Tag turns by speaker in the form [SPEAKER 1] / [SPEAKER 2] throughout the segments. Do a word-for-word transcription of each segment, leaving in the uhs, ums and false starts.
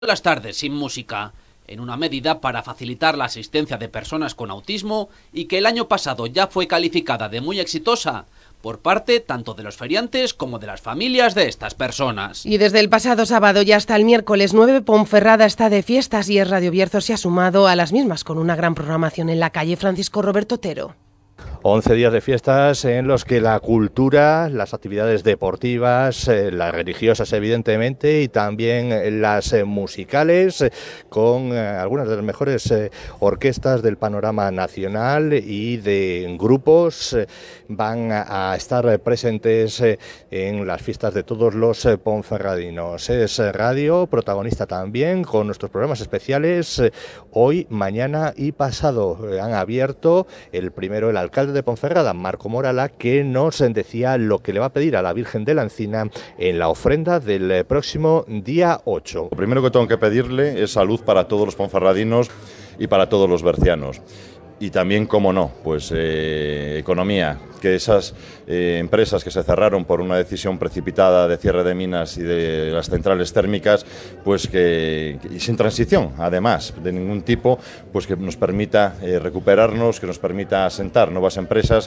[SPEAKER 1] las tardes sin música, en una medida para facilitar la asistencia de personas con autismo y que el año pasado ya fue calificada de muy exitosa por parte tanto de los feriantes como de las familias de estas personas.
[SPEAKER 2] Y desde el pasado sábado y hasta el miércoles nueve, Ponferrada está de fiestas y el Radio Bierzo se ha sumado a las mismas con una gran programación en la calle Francisco Roberto Otero.
[SPEAKER 3] once días de fiestas en los que la cultura, las actividades deportivas, eh, las religiosas evidentemente y también las eh, musicales, eh, con eh, algunas de las mejores eh, orquestas del panorama nacional y de grupos eh, van a, a estar presentes eh, en las fiestas de todos los eh, ponferradinos. Es radio, protagonista también con nuestros programas especiales eh, hoy, mañana y pasado. Eh, han abierto el primero el alcalde de Ponferrada, Marco Morala, que nos decía lo que le va a pedir a la Virgen de la Encina en la ofrenda del próximo día ocho.
[SPEAKER 4] Lo primero que tengo que pedirle es salud para todos los ponferradinos y para todos los bercianos. Y también, cómo no, pues eh, economía, que esas eh, empresas que se cerraron por una decisión precipitada de cierre de minas y de las centrales térmicas, pues que, que y sin transición, además, de ningún tipo, pues que nos permita eh, recuperarnos, que nos permita asentar nuevas empresas.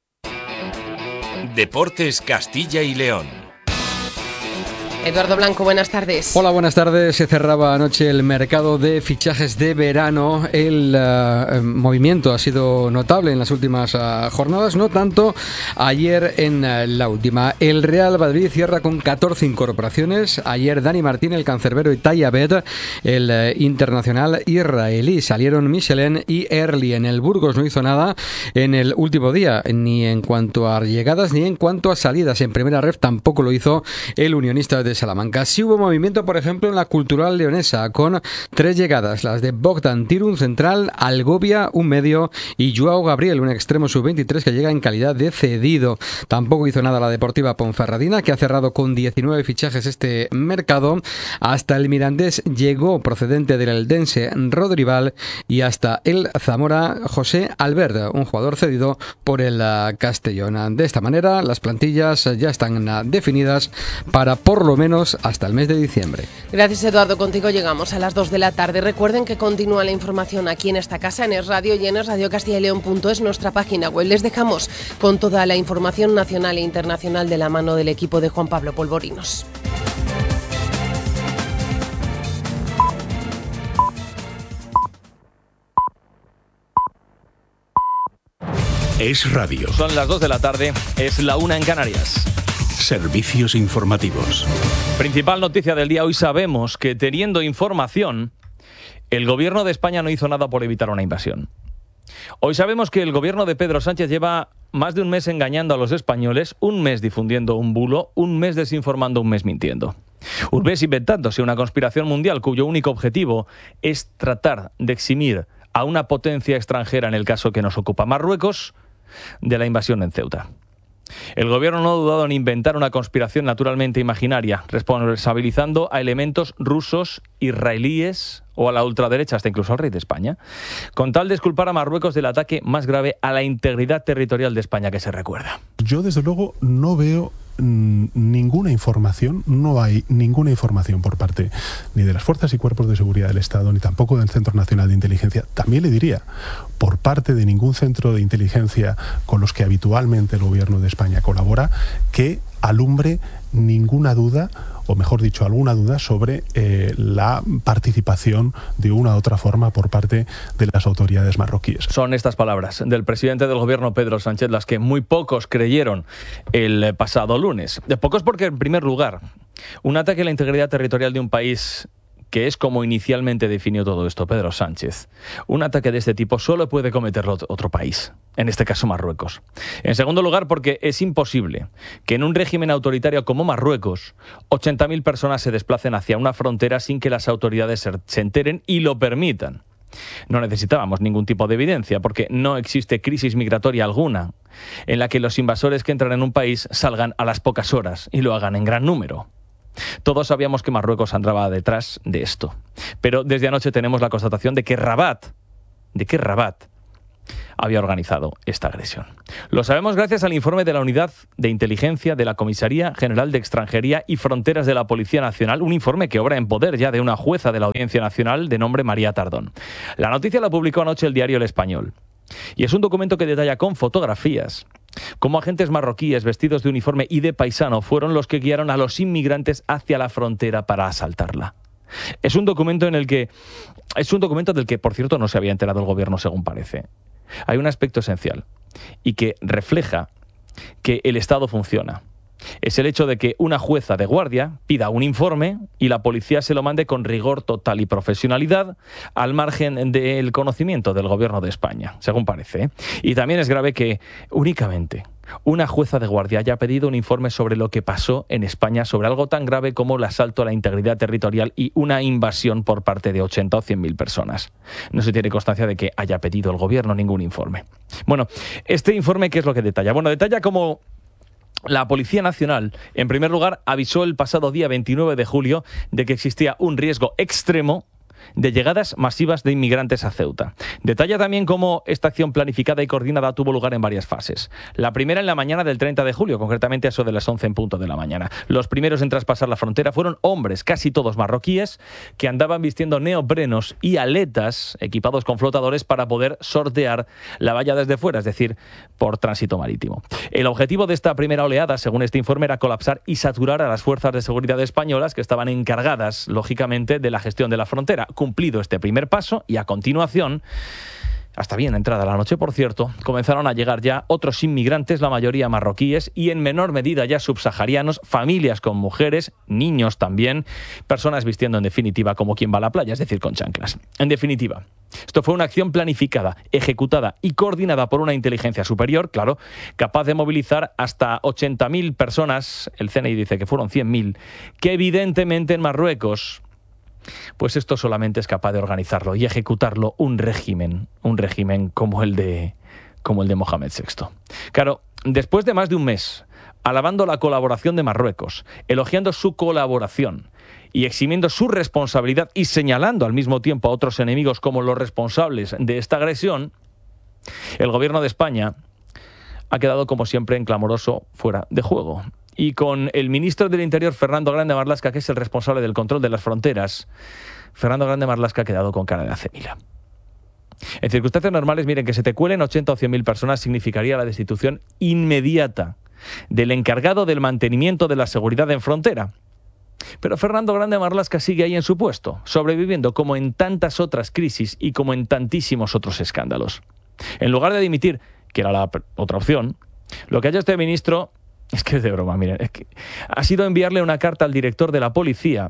[SPEAKER 5] Deportes Castilla y León.
[SPEAKER 2] Eduardo Blanco, buenas tardes.
[SPEAKER 6] Hola, buenas tardes. Se cerraba anoche el mercado de fichajes de verano. El uh, movimiento ha sido notable en las últimas uh, jornadas, no tanto ayer en uh, la última. El Real Madrid cierra con catorce incorporaciones. Ayer Dani Martín, el cancerbero, y Tayabet, el uh, internacional israelí. Salieron Michelin y Early. En el Burgos no hizo nada en el último día, ni en cuanto a llegadas ni en cuanto a salidas. En primera ref tampoco lo hizo el unionista de Salamanca. Sí hubo movimiento, por ejemplo, en la Cultural Leonesa, con tres llegadas, las de Bogdan Tir, un central, Algovia, un medio, y Joao Gabriel, un extremo sub veintitrés que llega en calidad de cedido. Tampoco hizo nada la Deportiva Ponferradina, que ha cerrado con diecinueve fichajes este mercado. Hasta el Mirandés llegó, procedente del Eldense, Rodrival, y hasta el Zamora, José Albert, un jugador cedido por el Castellón. De esta manera, las plantillas ya están definidas para por lo menos menos hasta el mes de diciembre.
[SPEAKER 2] Gracias, Eduardo. Contigo llegamos a las dos de la tarde. Recuerden que continúa la información aquí en esta casa, en Es Radio y en es radio castilla y león punto es, nuestra página web. Les dejamos con toda la información nacional e internacional de la mano del equipo de Juan Pablo Polvorinos.
[SPEAKER 5] Es Radio.
[SPEAKER 7] Son las dos de la tarde, es la una en Canarias.
[SPEAKER 5] Servicios informativos.
[SPEAKER 7] Principal noticia del día. Hoy sabemos que, teniendo información, el gobierno de España no hizo nada por evitar una invasión. Hoy sabemos que el gobierno de Pedro Sánchez lleva más de un mes engañando a los españoles, un mes difundiendo un bulo, un mes desinformando, un mes mintiendo. Un mes inventándose una conspiración mundial cuyo único objetivo es tratar de eximir a una potencia extranjera, en el caso que nos ocupa Marruecos, de la invasión en Ceuta. El gobierno no ha dudado en inventar una conspiración naturalmente imaginaria, responsabilizando a elementos rusos, israelíes o a la ultraderecha, hasta incluso al rey de España, con tal de exculpar a Marruecos del ataque más grave a la integridad territorial de España que se recuerda.
[SPEAKER 8] Yo, desde luego, no veo ninguna información, no hay ninguna información por parte ni de las fuerzas y cuerpos de seguridad del Estado, ni tampoco del Centro Nacional de Inteligencia, también le diría, por parte de ningún centro de inteligencia con los que habitualmente el gobierno de España colabora, que alumbre ninguna duda, o mejor dicho, alguna duda sobre eh, la participación de una u otra forma por parte de las autoridades marroquíes.
[SPEAKER 7] Son estas palabras del presidente del gobierno, Pedro Sánchez, las que muy pocos creyeron el pasado lunes. De pocos porque, en primer lugar, un ataque a la integridad territorial de un país, que es como inicialmente definió todo esto Pedro Sánchez, un ataque de este tipo solo puede cometerlo otro país, en este caso Marruecos. En segundo lugar, porque es imposible que en un régimen autoritario como Marruecos ochenta mil personas se desplacen hacia una frontera sin que las autoridades se enteren y lo permitan. No necesitábamos ningún tipo de evidencia, porque no existe crisis migratoria alguna en la que los invasores que entran en un país salgan a las pocas horas y lo hagan en gran número. Todos sabíamos que Marruecos andaba detrás de esto, pero desde anoche tenemos la constatación de que Rabat, de que Rabat había organizado esta agresión. Lo sabemos gracias al informe de la Unidad de Inteligencia de la Comisaría General de Extranjería y Fronteras de la Policía Nacional, un informe que obra en poder ya de una jueza de la Audiencia Nacional de nombre María Tardón. La noticia la publicó anoche el diario El Español y es un documento que detalla con fotografías cómo agentes marroquíes vestidos de uniforme y de paisano fueron los que guiaron a los inmigrantes hacia la frontera para asaltarla. Es un documento en el que es un documento del que, por cierto, no se había enterado el gobierno, según parece. Hay un aspecto esencial y que refleja que el Estado funciona. Es el hecho de que una jueza de guardia pida un informe y la policía se lo mande con rigor total y profesionalidad, al margen del conocimiento del gobierno de España, según parece. Y también es grave que únicamente una jueza de guardia haya pedido un informe sobre lo que pasó en España, sobre algo tan grave como el asalto a la integridad territorial y una invasión por parte de ochenta o cien mil personas. No se tiene constancia de que haya pedido el gobierno ningún informe. Bueno, este informe, ¿qué es lo que detalla? Bueno, detalla cómo la Policía Nacional, en primer lugar, avisó el pasado día veintinueve de julio de que existía un riesgo extremo de llegadas masivas de inmigrantes a Ceuta. Detalla también cómo esta acción planificada y coordinada tuvo lugar en varias fases. La primera en la mañana del treinta de julio, concretamente a eso de las once en punto de la mañana. Los primeros en traspasar la frontera fueron hombres, casi todos marroquíes, que andaban vistiendo neoprenos y aletas equipados con flotadores para poder sortear la valla desde fuera, es decir, por tránsito marítimo. El objetivo de esta primera oleada, según este informe, era colapsar y saturar a las fuerzas de seguridad españolas que estaban encargadas, lógicamente, de la gestión de la frontera. Cumplido este primer paso y a continuación, hasta bien entrada la noche por cierto, comenzaron a llegar ya otros inmigrantes, la mayoría marroquíes y en menor medida ya subsaharianos, familias con mujeres, niños también, personas vistiendo en definitiva como quien va a la playa, es decir, con chanclas. En definitiva, esto fue una acción planificada, ejecutada y coordinada por una inteligencia superior, claro, capaz de movilizar hasta ochenta mil personas, el C N I dice que fueron cien mil, que evidentemente en Marruecos, pues esto solamente es capaz de organizarlo y ejecutarlo un régimen, un régimen como el de, como el de Mohamed sexto. Claro, después de más de un mes, alabando la colaboración de Marruecos, elogiando su colaboración y eximiendo su responsabilidad y señalando al mismo tiempo a otros enemigos como los responsables de esta agresión, el gobierno de España ha quedado como siempre en clamoroso fuera de juego. Y con el ministro del Interior, Fernando Grande Marlaska, que es el responsable del control de las fronteras, Fernando Grande Marlaska ha quedado con cara de acemila. En circunstancias normales, miren, que se te cuelen ochenta o cien mil personas significaría la destitución inmediata del encargado del mantenimiento de la seguridad en frontera. Pero Fernando Grande Marlaska sigue ahí en su puesto, sobreviviendo como en tantas otras crisis y como en tantísimos otros escándalos. En lugar de dimitir, que era la otra opción, lo que ha hecho este ministro, es que es de broma, miren, es que ha sido enviarle una carta al director de la policía,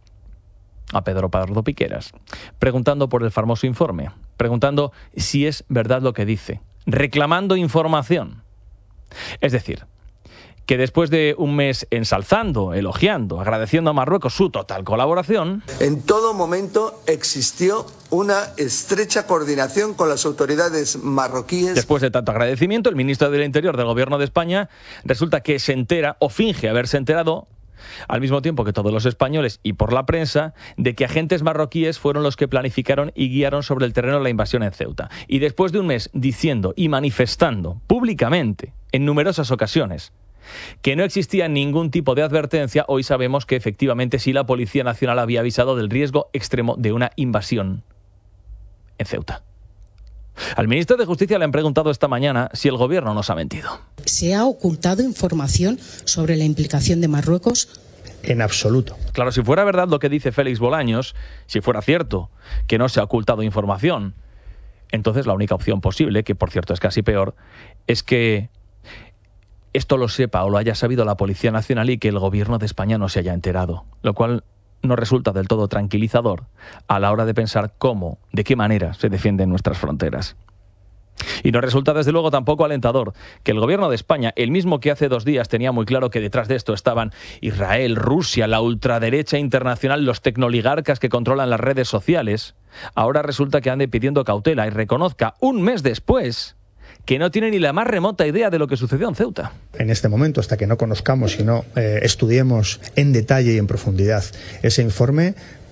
[SPEAKER 7] a Pedro Pardo Piqueras, preguntando por el famoso informe, preguntando si es verdad lo que dice, reclamando información. Es decir, que después de un mes ensalzando, elogiando, agradeciendo a Marruecos su total colaboración,
[SPEAKER 9] en todo momento existió una estrecha coordinación con las autoridades marroquíes.
[SPEAKER 7] Después de tanto agradecimiento, el ministro del Interior del Gobierno de España resulta que se entera, o finge haberse enterado, al mismo tiempo que todos los españoles y por la prensa, de que agentes marroquíes fueron los que planificaron y guiaron sobre el terreno la invasión en Ceuta. Y después de un mes diciendo y manifestando públicamente, en numerosas ocasiones, que no existía ningún tipo de advertencia, hoy sabemos que efectivamente sí la Policía Nacional había avisado del riesgo extremo de una invasión en Ceuta. Al ministro de Justicia le han preguntado esta mañana si el gobierno nos ha mentido.
[SPEAKER 10] ¿Se ha ocultado información sobre la implicación de Marruecos?
[SPEAKER 11] En absoluto.
[SPEAKER 7] Claro, si fuera verdad lo que dice Félix Bolaños, si fuera cierto que no se ha ocultado información, entonces la única opción posible, que por cierto es casi peor, es que esto lo sepa o lo haya sabido la Policía Nacional y que el gobierno de España no se haya enterado, lo cual no resulta del todo tranquilizador a la hora de pensar cómo, de qué manera se defienden nuestras fronteras. Y no resulta desde luego tampoco alentador que el gobierno de España, el mismo que hace dos días tenía muy claro que detrás de esto estaban Israel, Rusia, la ultraderecha internacional, los tecnoligarcas que controlan las redes sociales, ahora resulta que ande pidiendo cautela y reconozca un mes después que no tiene ni la más remota idea de lo que sucedió en Ceuta.
[SPEAKER 11] En este momento, hasta que no conozcamos y no eh, estudiemos en detalle y en profundidad ese informe,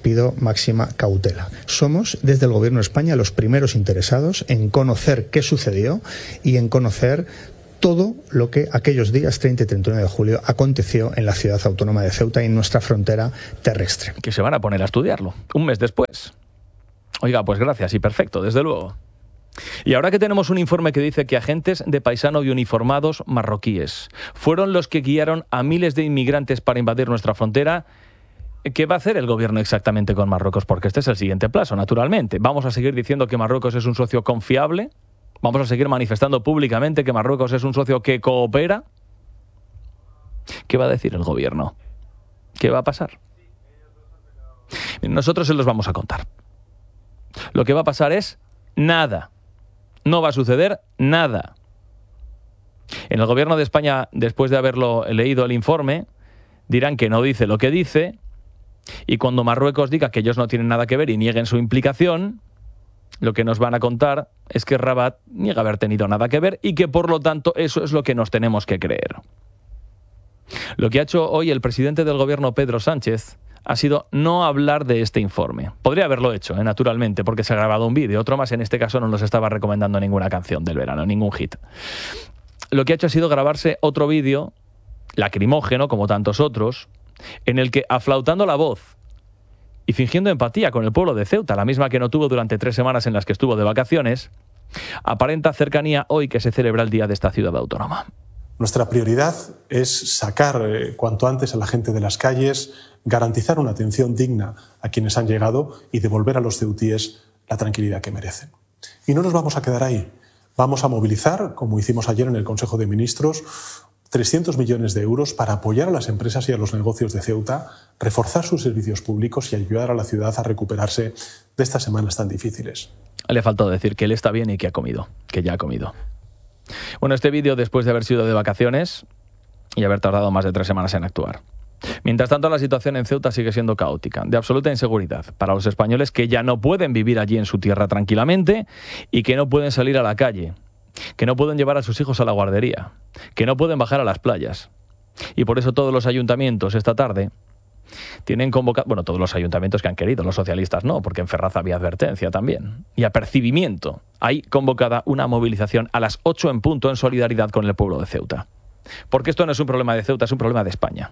[SPEAKER 11] pido máxima cautela. Somos, desde el Gobierno de España, los primeros interesados en conocer qué sucedió y en conocer todo lo que aquellos días treinta y treinta y uno de julio aconteció en la ciudad autónoma de Ceuta y en nuestra frontera terrestre.
[SPEAKER 7] Que se van a poner a estudiarlo, un mes después. Oiga, pues gracias y perfecto, desde luego. Y ahora que tenemos un informe que dice que agentes de paisano y uniformados marroquíes fueron los que guiaron a miles de inmigrantes para invadir nuestra frontera, ¿qué va a hacer el gobierno exactamente con Marruecos? Porque este es el siguiente paso, naturalmente. ¿Vamos a seguir diciendo que Marruecos es un socio confiable? ¿Vamos a seguir manifestando públicamente que Marruecos es un socio que coopera? ¿Qué va a decir el gobierno? ¿Qué va a pasar? Nosotros se los vamos a contar. Lo que va a pasar es nada. No va a suceder nada. En el gobierno de España, después de haberlo leído el informe, dirán que no dice lo que dice, y cuando Marruecos diga que ellos no tienen nada que ver y nieguen su implicación, lo que nos van a contar es que Rabat niega haber tenido nada que ver y que, por lo tanto, eso es lo que nos tenemos que creer. Lo que ha hecho hoy el presidente del gobierno, Pedro Sánchez, ha sido no hablar de este informe. Podría haberlo hecho, ¿eh? Naturalmente, porque se ha grabado un vídeo. Otro más, en este caso, no nos estaba recomendando ninguna canción del verano, ningún hit. Lo que ha hecho ha sido grabarse otro vídeo, lacrimógeno, como tantos otros, en el que, aflautando la voz y fingiendo empatía con el pueblo de Ceuta, la misma que no tuvo durante tres semanas en las que estuvo de vacaciones, aparenta cercanía hoy que se celebra el día de esta ciudad autónoma.
[SPEAKER 8] Nuestra prioridad es sacar eh, cuanto antes a la gente de las calles, garantizar una atención digna a quienes han llegado y devolver a los ceutíes la tranquilidad que merecen. Y no nos vamos a quedar ahí. Vamos a movilizar, como hicimos ayer en el Consejo de Ministros, trescientos millones de euros para apoyar a las empresas y a los negocios de Ceuta, reforzar sus servicios públicos y ayudar a la ciudad a recuperarse de estas semanas tan difíciles.
[SPEAKER 7] Le faltó decir que él está bien y que ha comido, que ya ha comido. Bueno, este vídeo después de haber sido de vacaciones y haber tardado más de tres semanas en actuar. Mientras tanto, la situación en Ceuta sigue siendo caótica, de absoluta inseguridad para los españoles que ya no pueden vivir allí en su tierra tranquilamente y que no pueden salir a la calle, que no pueden llevar a sus hijos a la guardería, que no pueden bajar a las playas. Y por eso todos los ayuntamientos esta tarde tienen convocado, bueno, todos los ayuntamientos que han querido, los socialistas no, porque en Ferraz había advertencia también, y apercibimiento. Hay convocada una movilización a las ocho en punto en solidaridad con el pueblo de Ceuta. Porque esto no es un problema de Ceuta, es un problema de España.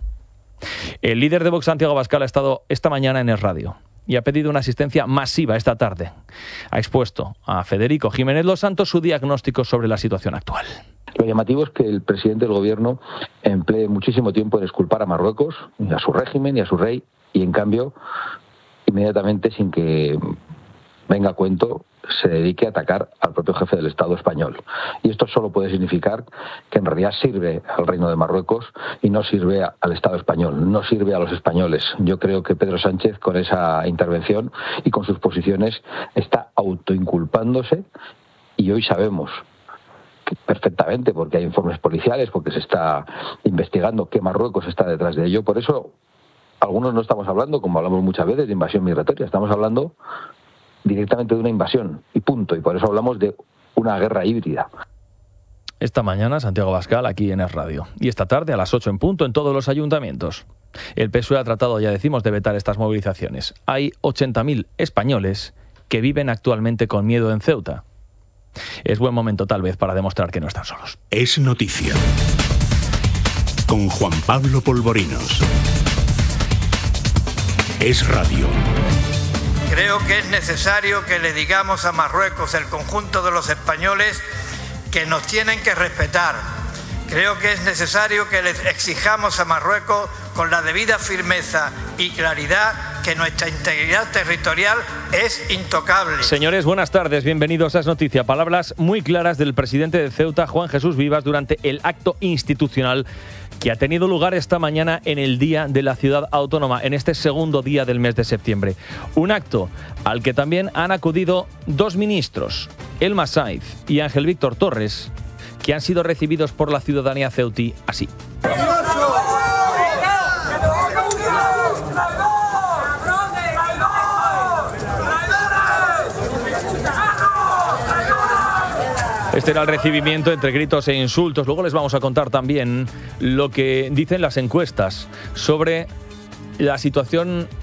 [SPEAKER 7] El líder de Vox, Santiago Abascal, ha estado esta mañana en Es Radio y ha pedido una asistencia masiva esta tarde. Ha expuesto a Federico Jiménez Los Santos su diagnóstico sobre la situación actual.
[SPEAKER 12] Lo llamativo es que el presidente del gobierno emplee muchísimo tiempo en exculpar a Marruecos, a su régimen y a su rey, y en cambio, inmediatamente, sin que venga a cuento, se dedique a atacar al propio jefe del Estado español. Y esto solo puede significar que en realidad sirve al Reino de Marruecos y no sirve al Estado español, no sirve a los españoles. Yo creo que Pedro Sánchez, con esa intervención y con sus posiciones, está autoinculpándose, y hoy sabemos perfectamente, porque hay informes policiales, porque se está investigando, que Marruecos está detrás de ello. Por eso algunos no estamos hablando, como hablamos muchas veces, de invasión migratoria, estamos hablando directamente de una invasión, y punto. Y por eso hablamos de una guerra híbrida.
[SPEAKER 7] Esta mañana Santiago Abascal aquí en Es Radio, y esta tarde a las ocho en punto en todos los ayuntamientos. El P S O E ha tratado, ya decimos, de vetar estas movilizaciones. Hay ochenta mil españoles que viven actualmente con miedo en Ceuta. Es buen momento tal vez para demostrar que no están solos.
[SPEAKER 5] Es noticia. Con Juan Pablo Polvorinos. Es Radio.
[SPEAKER 13] Creo que es necesario que le digamos a Marruecos, el conjunto de los españoles, que nos tienen que respetar. Creo que es necesario que les exijamos a Marruecos, con la debida firmeza y claridad, que nuestra integridad territorial es intocable.
[SPEAKER 7] Señores, buenas tardes, bienvenidos a Es Noticia. Palabras muy claras del presidente de Ceuta, Juan Jesús Vivas, durante el acto institucional que ha tenido lugar esta mañana en el Día de la Ciudad Autónoma, en este segundo día del mes de septiembre. Un acto al que también han acudido dos ministros, Elma Saiz y Ángel Víctor Torres, que han sido recibidos por la ciudadanía ceutí así. Este era el recibimiento entre gritos e insultos. Luego les vamos a contar también lo que dicen las encuestas sobre la situación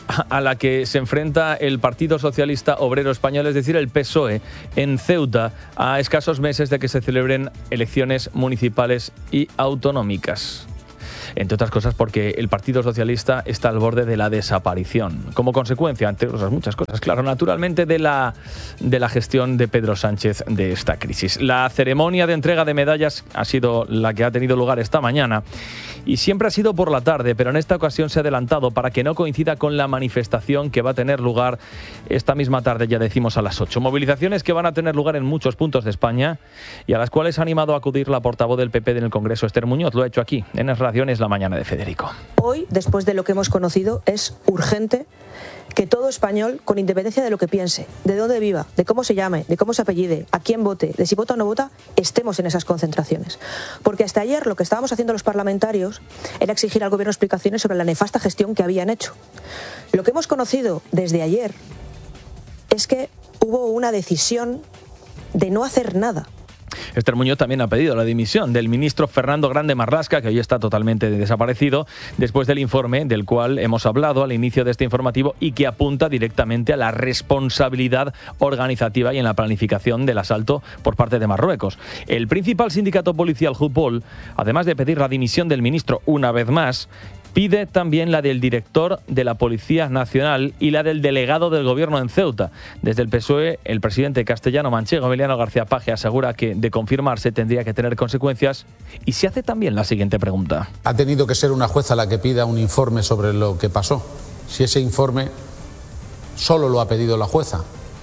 [SPEAKER 7] a la que se enfrenta el Partido Socialista Obrero Español, es decir, el P S O E, en Ceuta, a escasos meses de que se celebren elecciones municipales y autonómicas. Entre otras cosas porque el Partido Socialista está al borde de la desaparición, como consecuencia, entre otras muchas cosas, claro, naturalmente de la, de la gestión de Pedro Sánchez de esta crisis. La ceremonia de entrega de medallas ha sido la que ha tenido lugar esta mañana y siempre ha sido por la tarde, pero en esta ocasión se ha adelantado para que no coincida con la manifestación que va a tener lugar esta misma tarde, ya decimos a las ocho. Movilizaciones que van a tener lugar en muchos puntos de España y a las cuales ha animado a acudir la portavoz del P P en el Congreso, Esther Muñoz. Lo ha hecho aquí, en Es Radio, en La Mañana de Federico.
[SPEAKER 14] Hoy, después de lo que hemos conocido, es urgente que todo español, con independencia de lo que piense, de dónde viva, de cómo se llame, de cómo se apellide, a quién vote, de si vota o no vota, estemos en esas concentraciones. Porque hasta ayer lo que estábamos haciendo los parlamentarios era exigir al gobierno explicaciones sobre la nefasta gestión que habían hecho. Lo que hemos conocido desde ayer es que hubo una decisión de no hacer nada.
[SPEAKER 7] Esther Muñoz también ha pedido la dimisión del ministro Fernando Grande Marlaska, que hoy está totalmente desaparecido, después del informe del cual hemos hablado al inicio de este informativo y que apunta directamente a la responsabilidad organizativa y en la planificación del asalto por parte de Marruecos. El principal sindicato policial, Jupol, además de pedir la dimisión del ministro una vez más, pide también la del director de la Policía Nacional y la del delegado del Gobierno en Ceuta. Desde el P S O E, el presidente castellano-manchego, Emiliano García Paje, asegura que, de confirmarse, tendría que tener consecuencias y se hace también la siguiente pregunta.
[SPEAKER 15] Ha tenido que ser una jueza la que pida un informe sobre lo que pasó. Si ese informe solo lo ha pedido la jueza,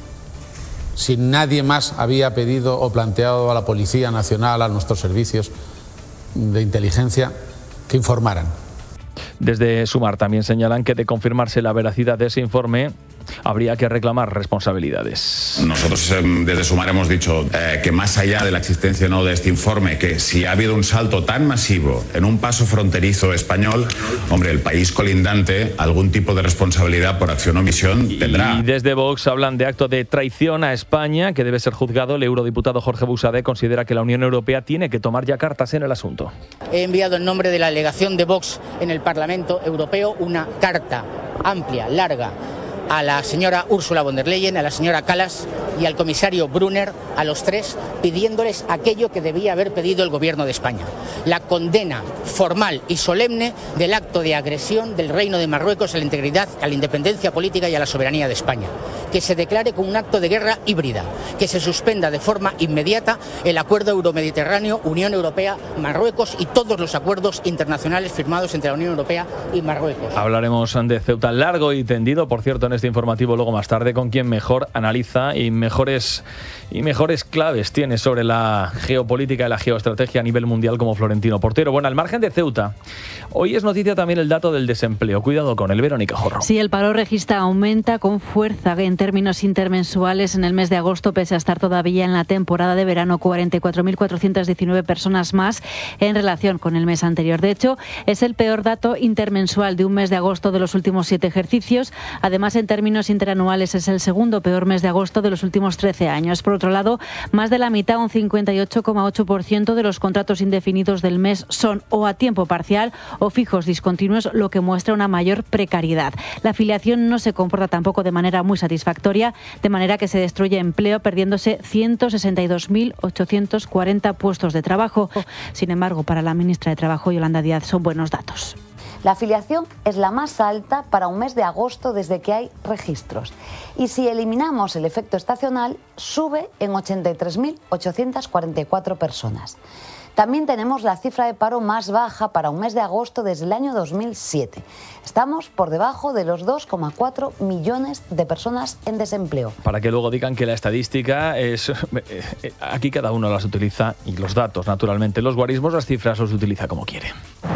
[SPEAKER 15] si nadie más había pedido o planteado a la Policía Nacional, a nuestros servicios de inteligencia, que informaran.
[SPEAKER 7] Desde Sumar también señalan que de confirmarse la veracidad de ese informe habría que reclamar responsabilidades.
[SPEAKER 16] Nosotros eh, desde Sumar hemos dicho eh, que más allá de la existencia o no de este informe, que si ha habido un salto tan masivo en un paso fronterizo español, hombre, el país colindante algún tipo de responsabilidad por acción o omisión tendrá.
[SPEAKER 7] Y desde Vox hablan de acto de traición a España que debe ser juzgado. El eurodiputado Jorge Buxadé considera que la Unión Europea tiene que tomar ya cartas en el asunto.
[SPEAKER 17] He enviado en nombre de la delegación de Vox en el Parlamento Europeo una carta amplia, larga, a la señora Ursula von der Leyen, a la señora Kallas y al comisario Brunner, a los tres, pidiéndoles aquello que debía haber pedido el Gobierno de España: la condena formal y solemne del acto de agresión del Reino de Marruecos a la integridad, a la independencia política y a la soberanía de España. Que se declare como un acto de guerra híbrida, que se suspenda de forma inmediata el acuerdo euromediterráneo Unión Europea-Marruecos y todos los acuerdos internacionales firmados entre la Unión Europea y Marruecos.
[SPEAKER 7] Hablaremos de Ceuta largo y tendido, por cierto, en este informativo luego más tarde, con quien mejor analiza y mejores, y mejores claves tiene sobre la geopolítica y la geoestrategia a nivel mundial, como Florentino Portero. Bueno, al margen de Ceuta, hoy es noticia también el dato del desempleo. Cuidado con él, Verónica Jorro.
[SPEAKER 18] Sí, el paro registra aumenta con fuerza en términos intermensuales en el mes de agosto, pese a estar todavía en la temporada de verano, cuarenta y cuatro mil cuatrocientas diecinueve personas más en relación con el mes anterior. De hecho, es el peor dato intermensual de un mes de agosto de los últimos siete ejercicios. Además, en términos interanuales es el segundo peor mes de agosto de los últimos trece años. Por otro lado, más de la mitad, un cincuenta y ocho coma ocho por ciento de los contratos indefinidos del mes son o a tiempo parcial o fijos discontinuos, lo que muestra una mayor precariedad. La afiliación no se comporta tampoco de manera muy satisfactoria, de manera que se destruye empleo, perdiéndose ciento sesenta y dos mil ochocientos cuarenta puestos de trabajo. Sin embargo, para la ministra de Trabajo, Yolanda Díaz, son buenos datos.
[SPEAKER 19] La afiliación es la más alta para un mes de agosto desde que hay registros. Y si eliminamos el efecto estacional, sube en ochenta y tres mil ochocientas cuarenta y cuatro personas. También tenemos la cifra de paro más baja para un mes de agosto desde el año dos mil siete. Estamos por debajo de los dos coma cuatro millones de personas en desempleo.
[SPEAKER 7] Para que luego digan que la estadística es... Aquí cada uno las utiliza, y los datos, naturalmente. Los guarismos, las cifras, los utiliza como quiere.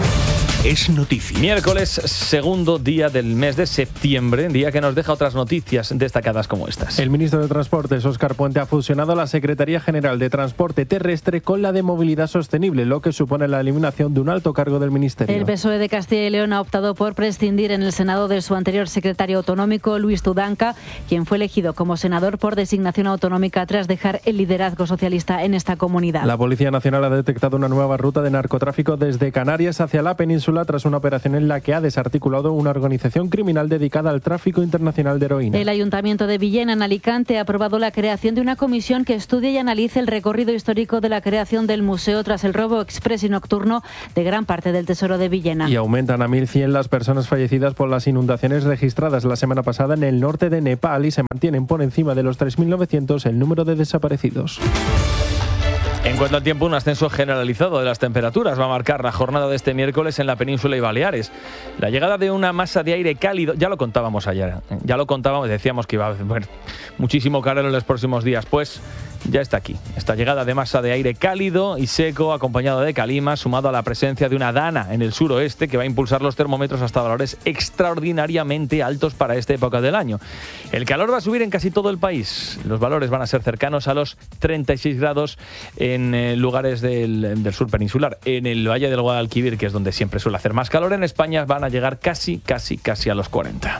[SPEAKER 5] Es noticia.
[SPEAKER 7] Miércoles, segundo día del mes de septiembre, día que nos deja otras noticias destacadas como estas.
[SPEAKER 20] El ministro de Transportes, Óscar Puente, ha fusionado la Secretaría General de Transporte Terrestre con la de Movilidad Sostenible, lo que supone la eliminación de un alto cargo del ministerio.
[SPEAKER 18] El P S O E de Castilla y León ha optado por prescindir en el Senado de su anterior secretario autonómico, Luis Tudanca, quien fue elegido como senador por designación autonómica tras dejar el liderazgo socialista en esta comunidad.
[SPEAKER 20] La Policía Nacional ha detectado una nueva ruta de narcotráfico desde Canarias hacia la península península tras una operación en la que ha desarticulado una organización criminal dedicada al tráfico internacional de heroína.
[SPEAKER 18] El Ayuntamiento de Villena, en Alicante, ha aprobado la creación de una comisión que estudie y analice el recorrido histórico de la creación del museo tras el robo exprés y nocturno de gran parte del tesoro de Villena.
[SPEAKER 20] Y aumentan a mil cien las personas fallecidas por las inundaciones registradas la semana pasada en el norte de Nepal y se mantienen por encima de los tres mil novecientos el número de desaparecidos.
[SPEAKER 7] En cuanto al tiempo, un ascenso generalizado de las temperaturas va a marcar la jornada de este miércoles en la península y Baleares. La llegada de una masa de aire cálido, ya lo contábamos ayer, ya lo contábamos, decíamos que iba a haber muchísimo calor en los próximos días, pues ya está aquí. Esta llegada de masa de aire cálido y seco, acompañado de calima, sumado a la presencia de una dana en el suroeste que va a impulsar los termómetros hasta valores extraordinariamente altos para esta época del año. El calor va a subir en casi todo el país. Los valores van a ser cercanos a los treinta y seis grados en eh, lugares del, del sur peninsular. En el Valle del Guadalquivir, que es donde siempre suele hacer más calor, en España van a llegar casi, casi, casi a los cuarenta.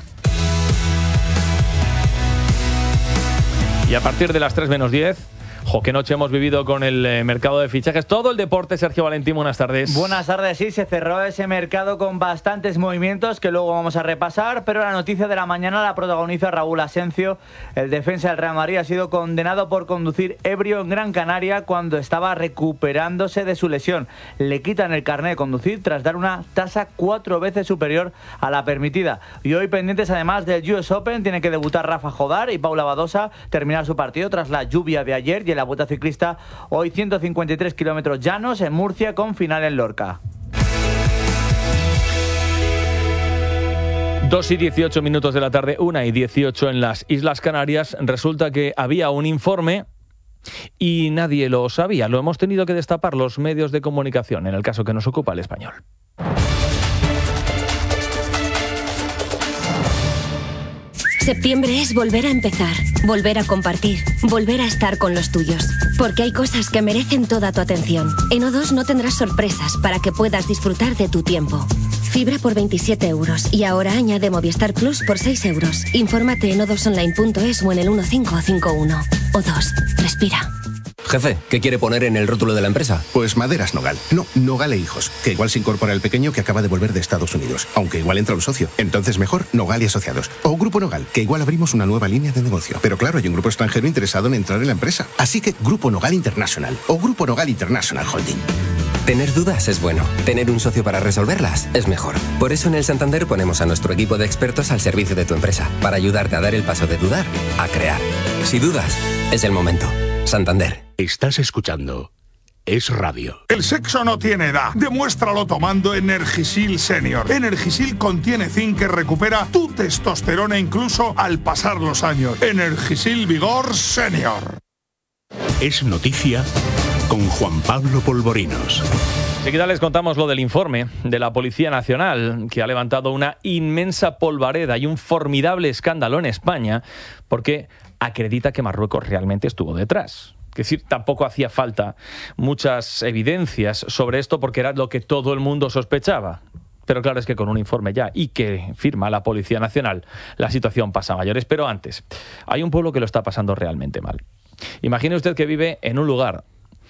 [SPEAKER 7] Y a partir de las tres menos diez... Jo, qué noche hemos vivido con el eh, mercado de fichajes. Todo el deporte, Sergio Valentín, buenas tardes.
[SPEAKER 21] Buenas tardes, sí, se cerró ese mercado con bastantes movimientos que luego vamos a repasar, pero la noticia de la mañana la protagoniza Raúl Asencio. El defensa del Real Madrid ha sido condenado por conducir ebrio en Gran Canaria cuando estaba recuperándose de su lesión. Le quitan el carnet de conducir tras dar una tasa cuatro veces superior a la permitida. Y hoy pendientes además del U S Open, tiene que debutar Rafa Jodar y Paula Badosa terminar su partido tras la lluvia de ayer y la Vuelta Ciclista, hoy ciento cincuenta y tres kilómetros llanos en Murcia con final en Lorca.
[SPEAKER 7] dos y dieciocho minutos de la tarde, una y dieciocho en las Islas Canarias. Resulta que había un informe y nadie lo sabía. Lo hemos tenido que destapar los medios de comunicación, en el caso que nos ocupa El Español.
[SPEAKER 22] Septiembre es volver a empezar, volver a compartir, volver a estar con los tuyos. Porque hay cosas que merecen toda tu atención. En O dos no tendrás sorpresas para que puedas disfrutar de tu tiempo. Fibra por veintisiete euros y ahora añade Movistar Plus por seis euros. Infórmate en o dos online punto es o en el uno cinco cinco uno. O dos, respira.
[SPEAKER 23] Jefe, ¿qué quiere poner en el rótulo de la empresa?
[SPEAKER 24] Pues Maderas Nogal. No, Nogal e Hijos. Que igual se incorpora el pequeño que acaba de volver de Estados Unidos. Aunque igual entra un socio. Entonces mejor Nogal y Asociados. O Grupo Nogal, que igual abrimos una nueva línea de negocio. Pero claro, hay un grupo extranjero interesado en entrar en la empresa. Así que Grupo Nogal International. O Grupo Nogal International Holding.
[SPEAKER 23] Tener dudas es bueno. Tener un socio para resolverlas es mejor. Por eso en el Santander ponemos a nuestro equipo de expertos al servicio de tu empresa. Para ayudarte a dar el paso de dudar a crear. Si dudas, es el momento. Santander.
[SPEAKER 5] Estás escuchando Es Radio.
[SPEAKER 25] El sexo no tiene edad. Demuéstralo tomando Energisil Senior. Energisil contiene zinc que recupera tu testosterona incluso al pasar los años. Energisil Vigor Senior.
[SPEAKER 5] Es noticia con Juan Pablo Polvorinos.
[SPEAKER 7] Enseguida les contamos lo del informe de la Policía Nacional, que ha levantado una inmensa polvareda y un formidable escándalo en España, porque acredita que Marruecos realmente estuvo detrás. Es decir, tampoco hacía falta muchas evidencias sobre esto porque era lo que todo el mundo sospechaba. Pero claro, es que con un informe ya y que firma la Policía Nacional, la situación pasa a mayores. Pero antes, hay un pueblo que lo está pasando realmente mal. Imagine usted que vive en un lugar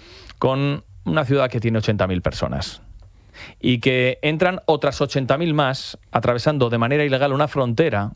[SPEAKER 7] con una ciudad que tiene ochenta mil personas y que entran otras ochenta mil más atravesando de manera ilegal una frontera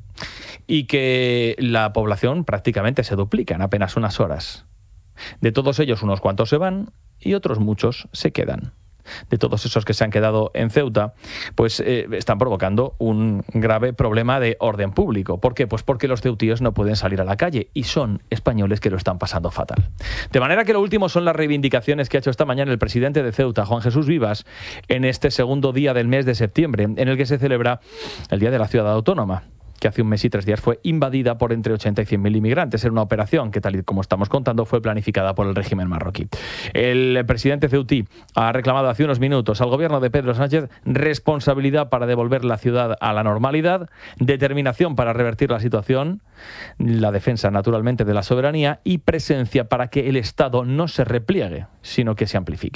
[SPEAKER 7] y que la población prácticamente se duplica en apenas unas horas. De todos ellos, unos cuantos se van y otros muchos se quedan. De todos esos que se han quedado en Ceuta, pues eh, están provocando un grave problema de orden público. ¿Por qué? Pues porque los ceutíes no pueden salir a la calle y son españoles que lo están pasando fatal. De manera que lo último son las reivindicaciones que ha hecho esta mañana el presidente de Ceuta, Juan Jesús Vivas, en este segundo día del mes de septiembre, en el que se celebra el Día de la Ciudad Autónoma, que hace un mes y tres días fue invadida por entre ochenta y cien mil inmigrantes en una operación que, tal y como estamos contando, fue planificada por el régimen marroquí. El presidente ceutí ha reclamado hace unos minutos al gobierno de Pedro Sánchez responsabilidad para devolver la ciudad a la normalidad, determinación para revertir la situación, la defensa, naturalmente, de la soberanía y presencia para que el Estado no se repliegue, sino que se amplifique.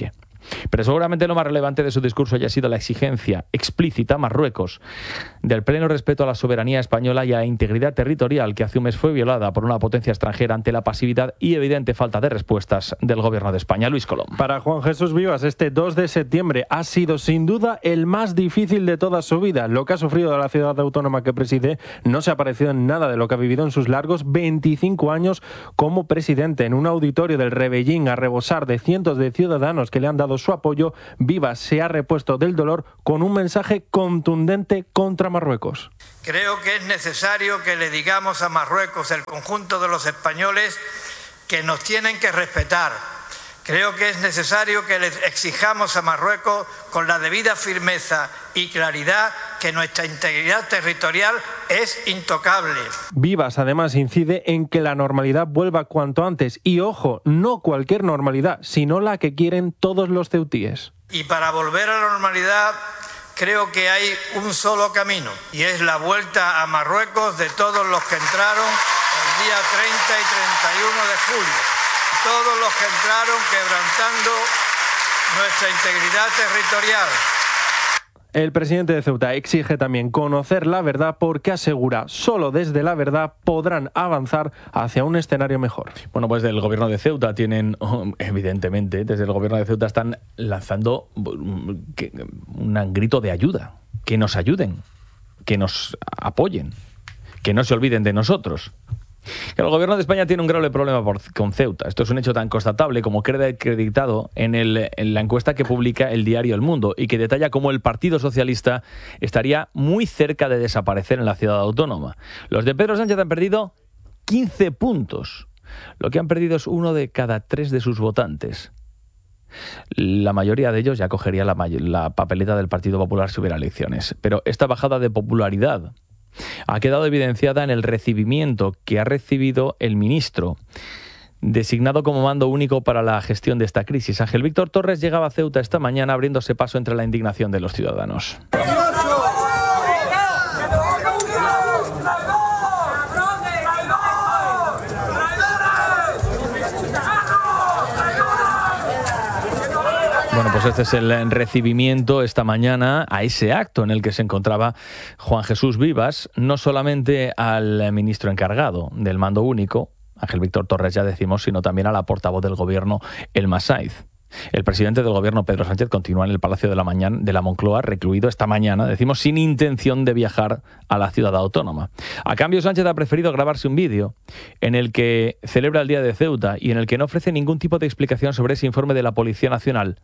[SPEAKER 7] Pero seguramente lo más relevante de su discurso haya sido la exigencia explícita a Marruecos del pleno respeto a la soberanía española y a la integridad territorial que hace un mes fue violada por una potencia extranjera ante la pasividad y evidente falta de respuestas del gobierno de España. Luis Colom.
[SPEAKER 20] Para Juan Jesús Vivas, este dos de septiembre ha sido sin duda el más difícil de toda su vida. Lo que ha sufrido de la ciudad autónoma que preside no se ha parecido en nada de lo que ha vivido en sus largos veinticinco años como presidente. En un auditorio del Rebellín, a rebosar de cientos de ciudadanos que le han dado su apoyo, Vivas se ha repuesto del dolor con un mensaje contundente contra Marruecos.
[SPEAKER 13] Creo que es necesario que le digamos a Marruecos, el conjunto de los españoles, que nos tienen que respetar. Creo que es necesario que les exijamos a Marruecos con la debida firmeza y claridad que nuestra integridad territorial es intocable.
[SPEAKER 20] Vivas además incide en que la normalidad vuelva cuanto antes y, ojo, no cualquier normalidad, sino la que quieren todos los ceutíes.
[SPEAKER 13] Y para volver a la normalidad creo que hay un solo camino y es la vuelta a Marruecos de todos los que entraron el día treinta y treinta y uno de julio. Todos los que entraron quebrantando nuestra integridad territorial.
[SPEAKER 20] El presidente de Ceuta exige también conocer la verdad porque asegura, solo desde la verdad podrán avanzar hacia un escenario mejor.
[SPEAKER 7] Bueno, pues del gobierno de Ceuta tienen, evidentemente, desde el gobierno de Ceuta están lanzando un grito de ayuda, que nos ayuden, que nos apoyen, que no se olviden de nosotros. El gobierno de España tiene un grave problema por, con Ceuta. Esto es un hecho tan constatable como queda acreditado en, el, en la encuesta que publica el diario El Mundo y que detalla cómo el Partido Socialista estaría muy cerca de desaparecer en la ciudad autónoma. Los de Pedro Sánchez han perdido quince puntos. Lo que han perdido es uno de cada tres de sus votantes. La mayoría de ellos ya cogería la, la papeleta del Partido Popular si hubiera elecciones. Pero esta bajada de popularidad ha quedado evidenciada en el recibimiento que ha recibido el ministro designado como mando único para la gestión de esta crisis. Ángel Víctor Torres llegaba a Ceuta esta mañana abriéndose paso entre la indignación de los ciudadanos. Bueno, pues este es el recibimiento esta mañana a ese acto en el que se encontraba Juan Jesús Vivas, no solamente al ministro encargado del mando único, Ángel Víctor Torres ya decimos, sino también a la portavoz del gobierno, Elma Saiz. El presidente del gobierno, Pedro Sánchez, continúa en el Palacio de la, Mañana, de la Moncloa, recluido esta mañana, decimos, sin intención de viajar a la ciudad autónoma. A cambio, Sánchez ha preferido grabarse un vídeo en el que celebra el Día de Ceuta y en el que no ofrece ningún tipo de explicación sobre ese informe de la Policía Nacional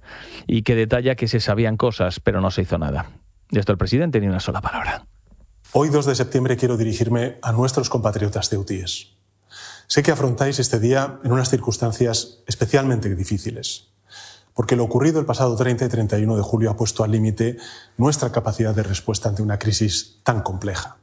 [SPEAKER 7] y que detalla que se sabían cosas, pero no se hizo nada. De esto el presidente ni una sola palabra.
[SPEAKER 8] Hoy, dos de septiembre, quiero dirigirme a nuestros compatriotas ceutíes. Sé que afrontáis este día en unas circunstancias especialmente difíciles, porque lo ocurrido el pasado treinta y treinta y uno de julio ha puesto al límite nuestra capacidad de respuesta ante una crisis tan compleja.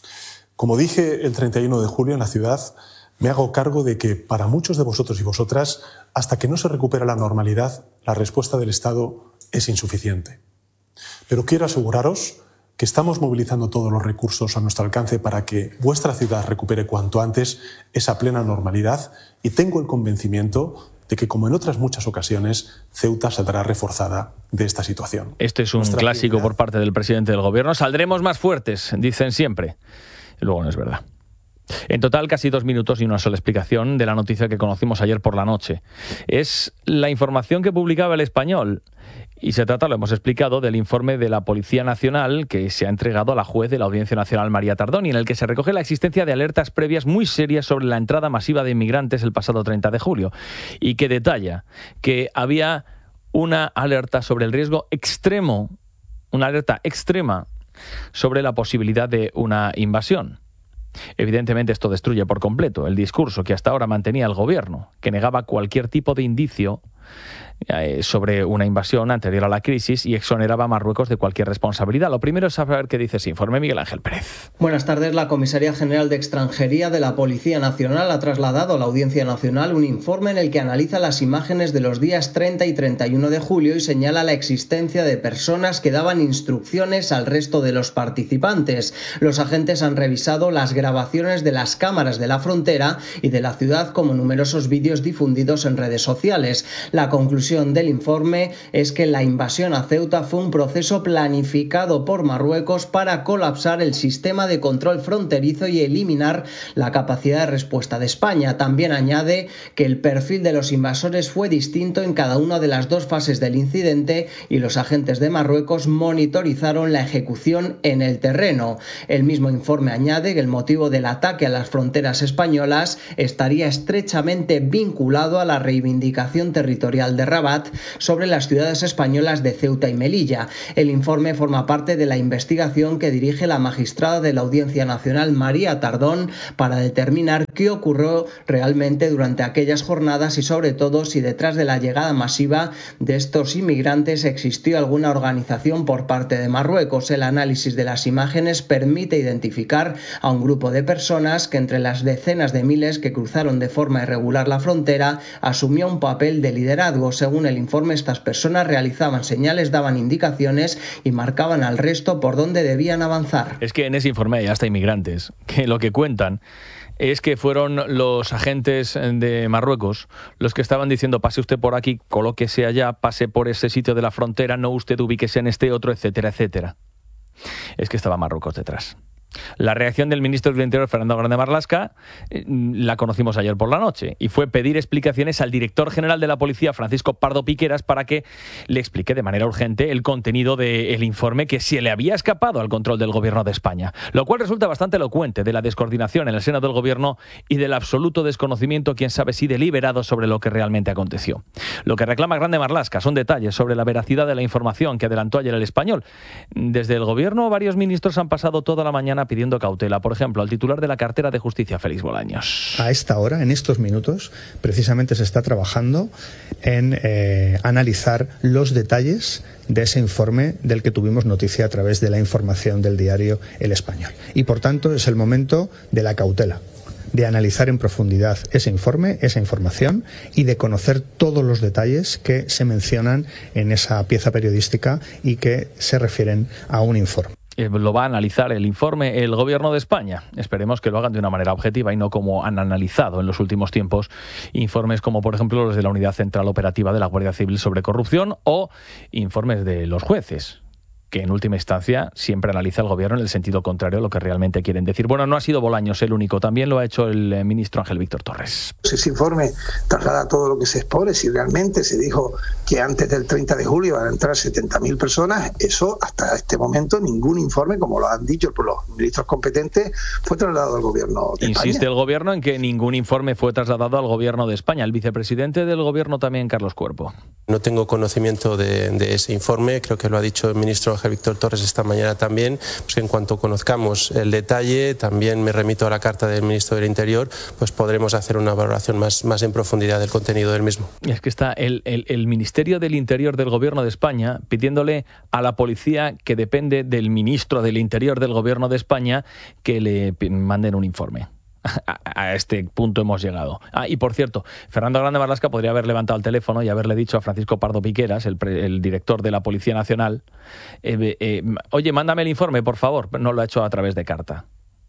[SPEAKER 8] Como dije el treinta y uno de julio en la ciudad, me hago cargo de que para muchos de vosotros y vosotras, hasta que no se recupera la normalidad, la respuesta del Estado es insuficiente. Pero quiero aseguraros que estamos movilizando todos los recursos a nuestro alcance para que vuestra ciudad recupere cuanto antes esa plena normalidad y tengo el convencimiento de que, como en otras muchas ocasiones, Ceuta saldrá reforzada de esta situación.
[SPEAKER 7] Este es un Nuestra clásico prioridad por parte del presidente del gobierno. Saldremos más fuertes, dicen siempre. Y luego no es verdad. En total, casi dos minutos y una sola explicación de la noticia que conocimos ayer por la noche. Es la información que publicaba El Español. Y se trata, lo hemos explicado, del informe de la Policía Nacional que se ha entregado a la juez de la Audiencia Nacional, María Tardoni, en el que se recoge la existencia de alertas previas muy serias sobre la entrada masiva de inmigrantes el pasado treinta de julio y que detalla que había una alerta sobre el riesgo extremo, una alerta extrema sobre la posibilidad de una invasión. Evidentemente esto destruye por completo el discurso que hasta ahora mantenía el gobierno, que negaba cualquier tipo de indicio eh, sobre una invasión anterior a la crisis y exoneraba a Marruecos de cualquier responsabilidad. Lo primero es saber qué dice ese informe. Miguel Ángel Pérez.
[SPEAKER 1] Buenas tardes. La Comisaría General de Extranjería de la Policía Nacional ha trasladado a la Audiencia Nacional un informe en el que analiza las imágenes de los días treinta y treinta y uno de julio y señala la existencia de personas que daban instrucciones al resto de los participantes. Los agentes han revisado las grabaciones de las cámaras de la frontera y de la ciudad, como numerosos vídeos difundidos en redes sociales. La conclusión del informe es que la invasión a Ceuta fue un proceso planificado por Marruecos para colapsar el sistema de control fronterizo y eliminar la capacidad de respuesta de España. También añade que el perfil de los invasores fue distinto en cada una de las dos fases del incidente y los agentes de Marruecos monitorizaron la ejecución en el terreno. El mismo informe añade que el motivo del ataque a las fronteras españolas estaría estrechamente vinculado a la reivindicación territorial de Rabat sobre las ciudades españolas de Ceuta y Melilla. El informe forma parte de la investigación que dirige la magistrada de la Audiencia Nacional María Tardón para determinar qué ocurrió realmente durante aquellas jornadas y sobre todo si detrás de la llegada masiva de estos inmigrantes existió alguna organización por parte de Marruecos. El análisis de las imágenes permite identificar a un grupo de personas que entre las decenas de miles que cruzaron de forma irregular la frontera asumió un papel de liderazgo. Según el informe, estas personas realizaban señales, daban indicaciones y marcaban al resto por dónde debían avanzar.
[SPEAKER 7] Es que en ese informe hay hasta inmigrantes que lo que cuentan es que fueron los agentes de Marruecos los que estaban diciendo pase usted por aquí, colóquese allá, pase por ese sitio de la frontera, no usted ubíquese en este otro, etcétera, etcétera. Es que estaba Marruecos detrás. La reacción del ministro del Interior, Fernando Grande Marlaska, la conocimos ayer por la noche y fue pedir explicaciones al director general de la policía, Francisco Pardo Piqueras, para que le explique de manera urgente el contenido del informe que se le había escapado al control del gobierno de España, lo cual resulta bastante elocuente de la descoordinación en el seno del gobierno y del absoluto desconocimiento, quién sabe si deliberado, sobre lo que realmente aconteció. Lo que reclama Grande Marlaska son detalles sobre la veracidad de la información que adelantó ayer el Español. Desde el gobierno, varios ministros han pasado toda la mañana pidiendo cautela, por ejemplo, al titular de la cartera de Justicia, Félix Bolaños.
[SPEAKER 11] A esta hora, en estos minutos, precisamente se está trabajando en eh, analizar los detalles de ese informe del que tuvimos noticia a través de la información del diario El Español. Y por tanto es el momento de la cautela, de analizar en profundidad ese informe, esa información y de conocer todos los detalles que se mencionan en esa pieza periodística y que se refieren a un informe.
[SPEAKER 7] Lo va a analizar el informe el Gobierno de España. Esperemos que lo hagan de una manera objetiva y no como han analizado en los últimos tiempos informes como, por ejemplo, los de la Unidad Central Operativa de la Guardia Civil sobre corrupción o informes de los jueces, que en última instancia siempre analiza el Gobierno en el sentido contrario a lo que realmente quieren decir. Bueno, no ha sido Bolaños el único, también lo ha hecho el ministro Ángel Víctor Torres.
[SPEAKER 2] Ese informe traslada todo lo que se expone. Si realmente se dijo que antes del treinta de julio van a entrar setenta mil personas, eso hasta este momento ningún informe, como lo han dicho por los ministros competentes, fue trasladado al Gobierno de España.
[SPEAKER 7] Insiste el Gobierno en que ningún informe fue trasladado al Gobierno de España. El vicepresidente del Gobierno también, Carlos Cuerpo.
[SPEAKER 3] No tengo conocimiento de, de ese informe, creo que lo ha dicho el ministro Ángel Víctor Torres esta mañana también, pues en cuanto conozcamos el detalle, también me remito a la carta del ministro del Interior, pues podremos hacer una valoración más, más en profundidad del contenido del mismo.
[SPEAKER 7] Y es que está el, el, el Ministerio del Interior del Gobierno de España pidiéndole a la policía, que depende del ministro del Interior del Gobierno de España, que le manden un informe. A este punto hemos llegado. Ah, y por cierto, Fernando Grande Marlaska podría haber levantado el teléfono y haberle dicho a Francisco Pardo Piqueras, el, pre, el director de la Policía Nacional, eh, eh, oye, mándame el informe, por favor. No lo ha hecho a través de carta.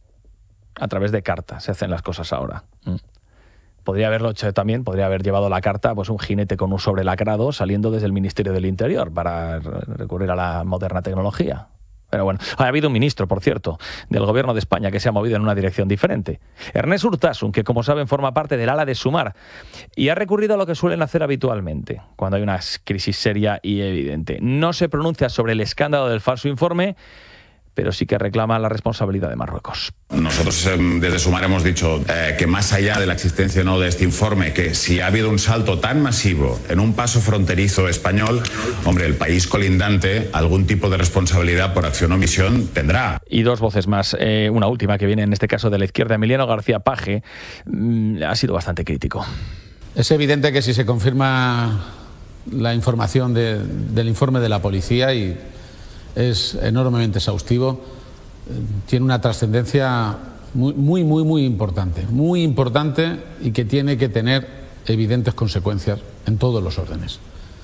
[SPEAKER 7] A través de carta se hacen las cosas ahora. ¿Mm? Podría haberlo hecho también, podría haber llevado la carta pues un jinete con un sobrelacrado saliendo desde el Ministerio del Interior para recurrir a la moderna tecnología. Pero bueno, ha habido un ministro, por cierto, del Gobierno de España que se ha movido en una dirección diferente. Ernest Urtasun, que como saben forma parte del ala de Sumar y ha recurrido a lo que suelen hacer habitualmente cuando hay una crisis seria y evidente. No se pronuncia sobre el escándalo del falso informe, pero sí que reclama la responsabilidad de Marruecos.
[SPEAKER 16] Nosotros eh, desde Sumar hemos dicho eh, que más allá de la existencia o no de este informe, que si ha habido un salto tan masivo en un paso fronterizo español, hombre, el país colindante algún tipo de responsabilidad por acción o omisión tendrá.
[SPEAKER 7] Y dos voces más, eh, una última que viene en este caso de la izquierda. Emiliano García Paje mmm, ha sido bastante crítico.
[SPEAKER 15] Es evidente que si se confirma la información de, del informe de la policía y es enormemente exhaustivo, tiene una trascendencia muy, muy, muy, muy importante, muy importante y que tiene que tener evidentes consecuencias en todos los órdenes.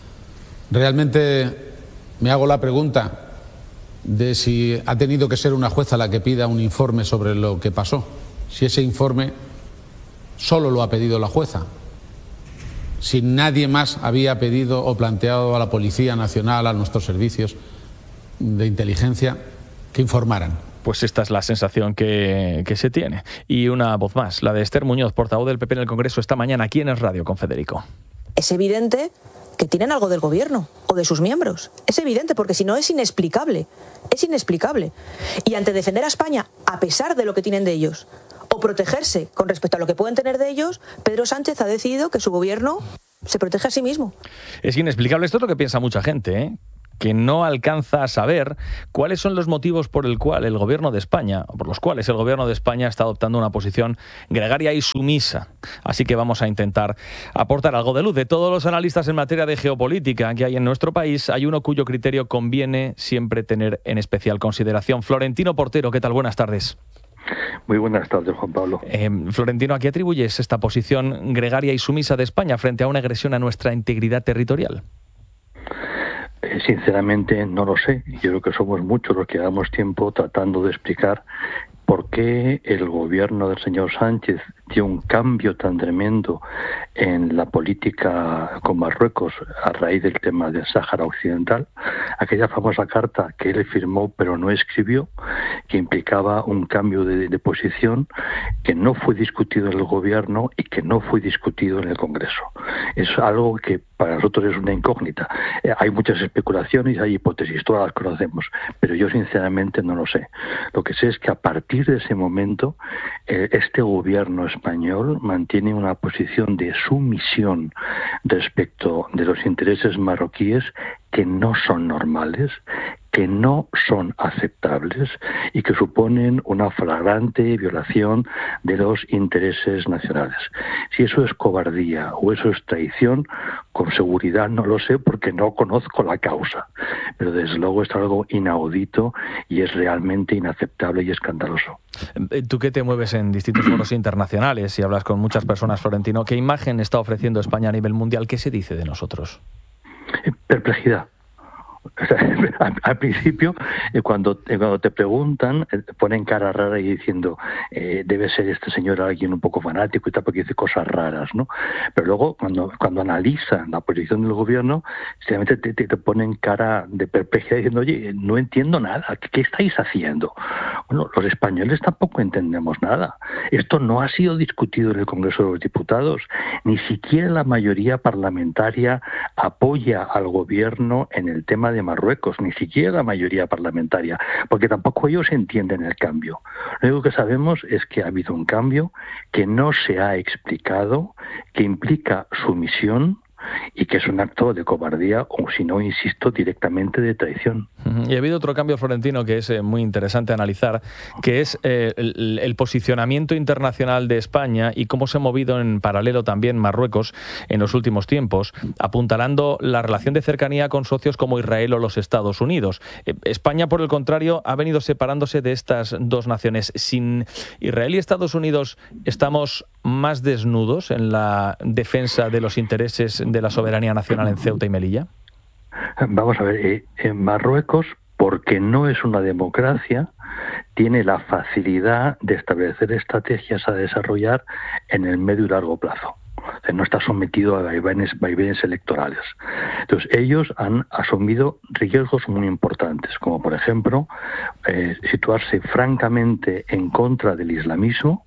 [SPEAKER 15] Realmente me hago la pregunta de si ha tenido que ser una jueza la que pida un informe sobre lo que pasó, si ese informe solo lo ha pedido la jueza, si nadie más había pedido o planteado a la Policía Nacional, a nuestros servicios de inteligencia, que informaran.
[SPEAKER 7] Pues esta es la sensación que, que se tiene. Y una voz más, la de Esther Muñoz, portavoz del P P en el Congreso, esta mañana aquí en Es Radio con Federico.
[SPEAKER 14] Es evidente que tienen algo del gobierno o de sus miembros. Es evidente, porque si no es inexplicable. Es inexplicable. Y ante defender a España, a pesar de lo que tienen de ellos, o protegerse con respecto a lo que pueden tener de ellos, Pedro Sánchez ha decidido que su gobierno se protege a sí mismo.
[SPEAKER 7] Es inexplicable. Esto es lo que piensa mucha gente, ¿eh? Que no alcanza a saber cuáles son los motivos por el cual el gobierno de España, por los cuales el gobierno de España está adoptando una posición gregaria y sumisa. Así que vamos a intentar aportar algo de luz. De todos los analistas en materia de geopolítica que hay en nuestro país, hay uno cuyo criterio conviene siempre tener en especial consideración. Florentino Portero, ¿qué tal? Buenas tardes.
[SPEAKER 4] Muy buenas tardes, Juan Pablo.
[SPEAKER 7] Eh, Florentino, ¿a qué atribuyes esta posición gregaria y sumisa de España frente a una agresión a nuestra integridad territorial?
[SPEAKER 4] Sinceramente no lo sé. Yo creo que somos muchos los que llevamos tiempo tratando de explicar por qué el gobierno del señor Sánchez dio un cambio tan tremendo en la política con Marruecos a raíz del tema del Sáhara Occidental. Aquella famosa carta que él firmó pero no escribió, que implicaba un cambio de, de posición que no fue discutido en el gobierno y que no fue discutido en el Congreso. Es algo que para nosotros es una incógnita. Eh, hay muchas especulaciones, hay hipótesis, todas las conocemos, pero yo sinceramente no lo sé. Lo que sé es que a partir de ese momento eh, este gobierno español mantiene una posición de sumisión respecto de los intereses marroquíes que no son normales, que no son aceptables y que suponen una flagrante violación de los intereses nacionales. Si eso es cobardía o eso es traición, con seguridad no lo sé porque no conozco la causa, pero desde luego es algo inaudito y es realmente inaceptable y escandaloso.
[SPEAKER 7] Tú que te mueves en distintos foros internacionales y hablas con muchas personas, Florentino, ¿qué imagen está ofreciendo España a nivel mundial? ¿Qué se dice de nosotros?
[SPEAKER 4] Perplejidad. O sea, al, al principio, eh, cuando, eh, cuando te preguntan, eh, ponen cara rara y diciendo eh, debe ser este señor alguien un poco fanático y tal, porque dice cosas raras, ¿no? Pero luego, cuando cuando analizan la posición del gobierno, simplemente te, te, te ponen cara de perplejidad diciendo, oye, no entiendo nada, ¿qué, qué estáis haciendo? Bueno, los españoles tampoco entendemos nada. Esto no ha sido discutido en el Congreso de los Diputados. Ni siquiera la mayoría parlamentaria apoya al gobierno en el tema de Marruecos, ni siquiera la mayoría parlamentaria, porque tampoco ellos entienden el cambio. Lo único que sabemos es que ha habido un cambio que no se ha explicado, que implica sumisión y que es un acto de cobardía o, si no, insisto, directamente de traición.
[SPEAKER 7] Y ha habido otro cambio, Florentino, que es eh, muy interesante analizar, que es eh, el, el posicionamiento internacional de España y cómo se ha movido en paralelo también Marruecos en los últimos tiempos, apuntalando la relación de cercanía con socios como Israel o los Estados Unidos. Eh, España, por el contrario, ha venido separándose de estas dos naciones. Sin Israel y Estados Unidos, ¿estamos más desnudos en la defensa de los intereses de la soberanía nacional en Ceuta y Melilla?
[SPEAKER 4] Vamos a ver, eh, en Marruecos, porque no es una democracia, tiene la facilidad de establecer estrategias a desarrollar en el medio y largo plazo. O sea, no está sometido a vaivenes, vaivenes electorales. Entonces, ellos han asumido riesgos muy importantes, como por ejemplo, eh, situarse francamente en contra del islamismo,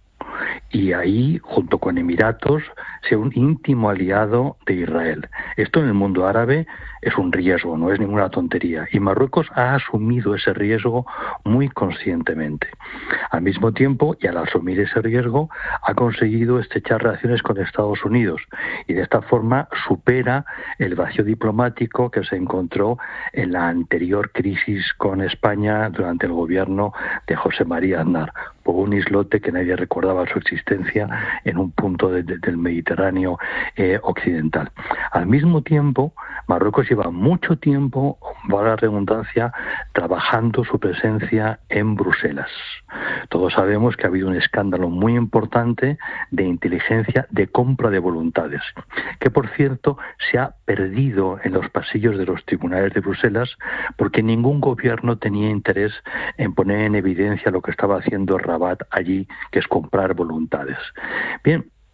[SPEAKER 4] y ahí, junto con Emiratos, ser un íntimo aliado de Israel. Esto en el mundo árabe es un riesgo, no es ninguna tontería. Y Marruecos ha asumido ese riesgo muy conscientemente. Al mismo tiempo, y al asumir ese riesgo, ha conseguido estrechar relaciones con Estados Unidos. Y de esta forma supera el vacío diplomático que se encontró en la anterior crisis con España durante el gobierno de José María Aznar, por un islote que nadie recordaba su existencia en un punto de, de, del Mediterráneo eh, occidental. Al mismo tiempo, Marruecos lleva mucho tiempo, valga la redundancia, trabajando su presencia en Bruselas. Todos sabemos que ha habido un escándalo muy importante de inteligencia de compra de voluntades, que por cierto se ha perdido en los pasillos de los tribunales de Bruselas porque ningún gobierno tenía interés en poner en evidencia lo que estaba haciendo Rabat allí, que es comprar voluntades. Bien,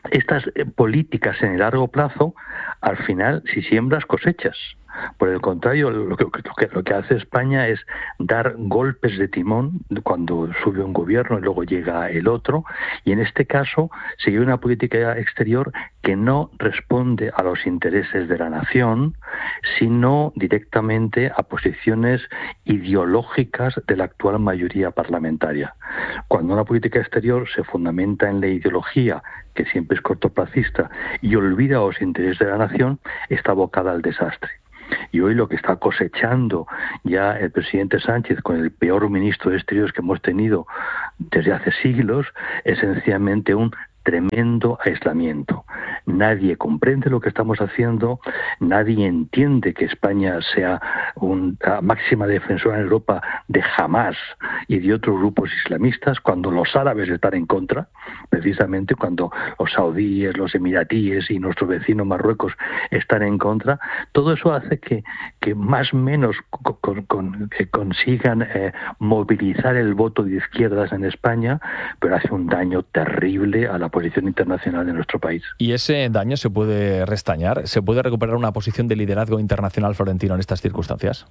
[SPEAKER 4] estas políticas en el largo plazo, al final, si siembras, cosechas. Por el contrario, lo que, lo, que, lo que hace España es dar golpes de timón cuando sube un gobierno y luego llega el otro, y en este caso sigue una política exterior que no responde a los intereses de la nación, sino directamente a posiciones ideológicas de la actual mayoría parlamentaria. Cuando una política exterior se fundamenta en la ideología, que siempre es cortoplacista, y olvida los intereses de la nación, está abocada al desastre. Y hoy lo que está cosechando ya el presidente Sánchez con el peor ministro de Exteriores que hemos tenido desde hace siglos es sencillamente un tremendo aislamiento. Nadie comprende lo que estamos haciendo, nadie entiende que España sea una máxima defensora en Europa de Hamás y de otros grupos islamistas, cuando los árabes están en contra, precisamente cuando los saudíes, los emiratíes y nuestro vecino Marruecos están en contra. Todo eso hace que, que más o menos con, con, que consigan eh, movilizar el voto de izquierdas en España, pero hace un daño terrible a la posición internacional de nuestro país.
[SPEAKER 7] ¿Y ese daño se puede restañar? ¿Se puede recuperar una posición de liderazgo internacional florentino en estas circunstancias?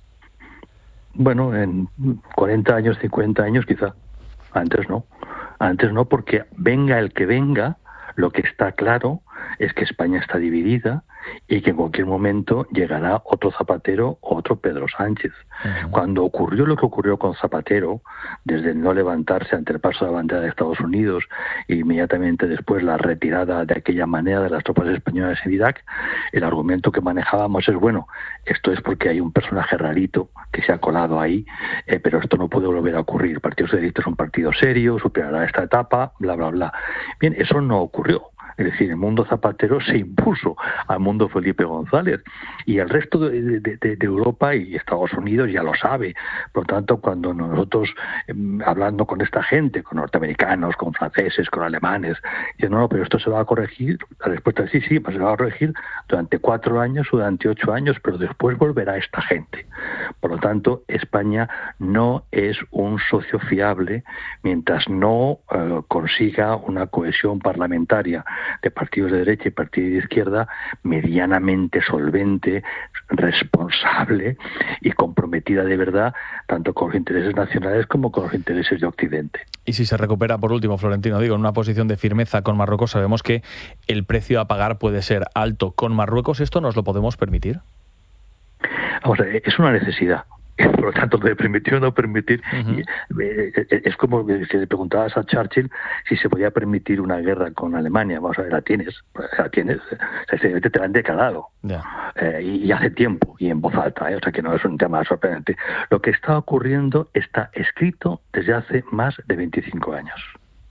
[SPEAKER 4] Bueno, en cuarenta años, cincuenta años quizá. Antes no. Antes no, porque venga el que venga, lo que está claro es que España está dividida y que en cualquier momento llegará otro Zapatero o otro Pedro Sánchez. Uh-huh. Cuando ocurrió lo que ocurrió con Zapatero, desde el no levantarse ante el paso de la bandera de Estados Unidos e inmediatamente después la retirada de aquella manera de las tropas españolas en Irak, el argumento que manejábamos es, bueno, esto es porque hay un personaje rarito que se ha colado ahí, eh, pero esto no puede volver a ocurrir. El Partido Socialista es un partido serio, superará esta etapa, bla, bla, bla. Bien, eso no ocurrió. Es decir, el mundo Zapatero se impuso al mundo Felipe González y el resto de, de, de Europa y Estados Unidos ya lo sabe. Por lo tanto, cuando nosotros, eh, hablando con esta gente, con norteamericanos, con franceses, con alemanes, dicen, no, no, pero esto se va a corregir, la respuesta es sí, sí, pues se va a corregir durante cuatro años o durante ocho años, pero después volverá esta gente. Por lo tanto, España no es un socio fiable mientras no eh, consiga una cohesión parlamentaria de partidos de derecha y partidos de izquierda medianamente solvente, responsable y comprometida de verdad tanto con los intereses nacionales como con los intereses de Occidente.
[SPEAKER 7] Y si se recupera, por último, Florentino, digo, en una posición de firmeza con Marruecos, sabemos que el precio a pagar puede ser alto. ¿Con Marruecos esto nos lo podemos permitir?
[SPEAKER 4] Vamos a ver, es una necesidad. Por lo tanto, de permitir o no permitir, uh-huh. es como si le preguntabas a Churchill si se podía permitir una guerra con Alemania. Vamos a ver, la tienes, la tienes, te la han declarado, yeah. eh, y, y hace tiempo, y en voz alta, eh, o sea que no es un tema sorprendente. Lo que está ocurriendo está escrito desde hace más de veinticinco años.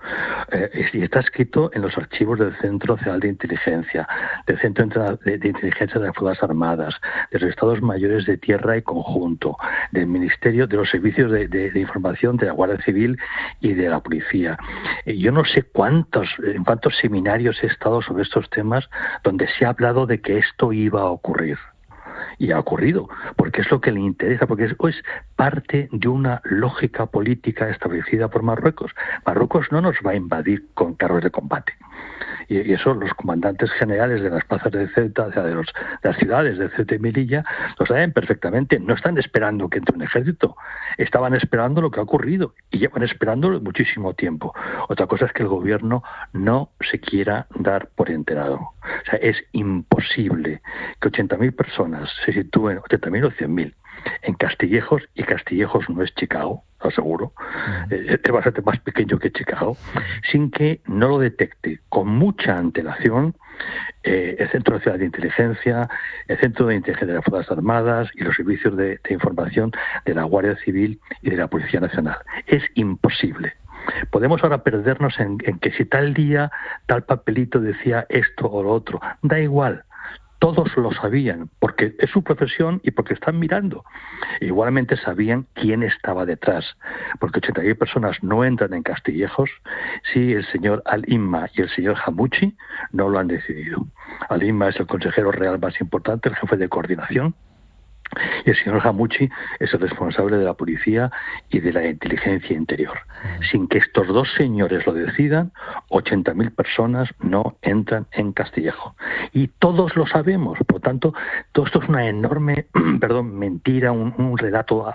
[SPEAKER 4] Eh, y está escrito en los archivos del Centro Nacional de Inteligencia, del Centro de, de Inteligencia de las Fuerzas Armadas, de los Estados Mayores de Tierra y Conjunto, del Ministerio de los Servicios de, de, de Información de la Guardia Civil y de la Policía. Eh, yo no sé cuántos, en cuántos seminarios he estado sobre estos temas donde se ha hablado de que esto iba a ocurrir. Y ha ocurrido, porque es lo que le interesa, porque es, es parte de una lógica política establecida por Marruecos. Marruecos no nos va a invadir con carros de combate. Y, y eso los comandantes generales de las plazas de Ceuta, o sea, de, los, de las ciudades de Ceuta y Melilla, lo saben perfectamente. No están esperando que entre un ejército, estaban esperando lo que ha ocurrido y llevan esperándolo muchísimo tiempo. Otra cosa es que el gobierno no se quiera dar por enterado. O sea, es imposible que ochenta mil personas se sitúen, ochenta mil o cien mil, en Castillejos, y Castillejos no es Chicago, lo aseguro, uh-huh. eh, es bastante más pequeño que Chicago, sin que no lo detecte con mucha antelación eh, el Centro Nacional de Inteligencia, el Centro de Inteligencia de las Fuerzas Armadas y los servicios de, de información de la Guardia Civil y de la Policía Nacional. Es imposible. Podemos ahora perdernos en, en que si tal día, tal papelito decía esto o lo otro. Da igual. Todos lo sabían, porque es su profesión y porque están mirando. Igualmente sabían quién estaba detrás, porque ochenta mil personas no entran en Castillejos si el señor Al-Imma y el señor Hamouchi no lo han decidido. Al-Imma es el consejero real más importante, el jefe de coordinación, Y el señor Ghannouchi es el responsable de la policía y de la inteligencia interior. Sin que estos dos señores lo decidan, ochenta mil personas no entran en Castillejo. Y todos lo sabemos. Por lo tanto, todo esto es una enorme, perdón, mentira, un, un relato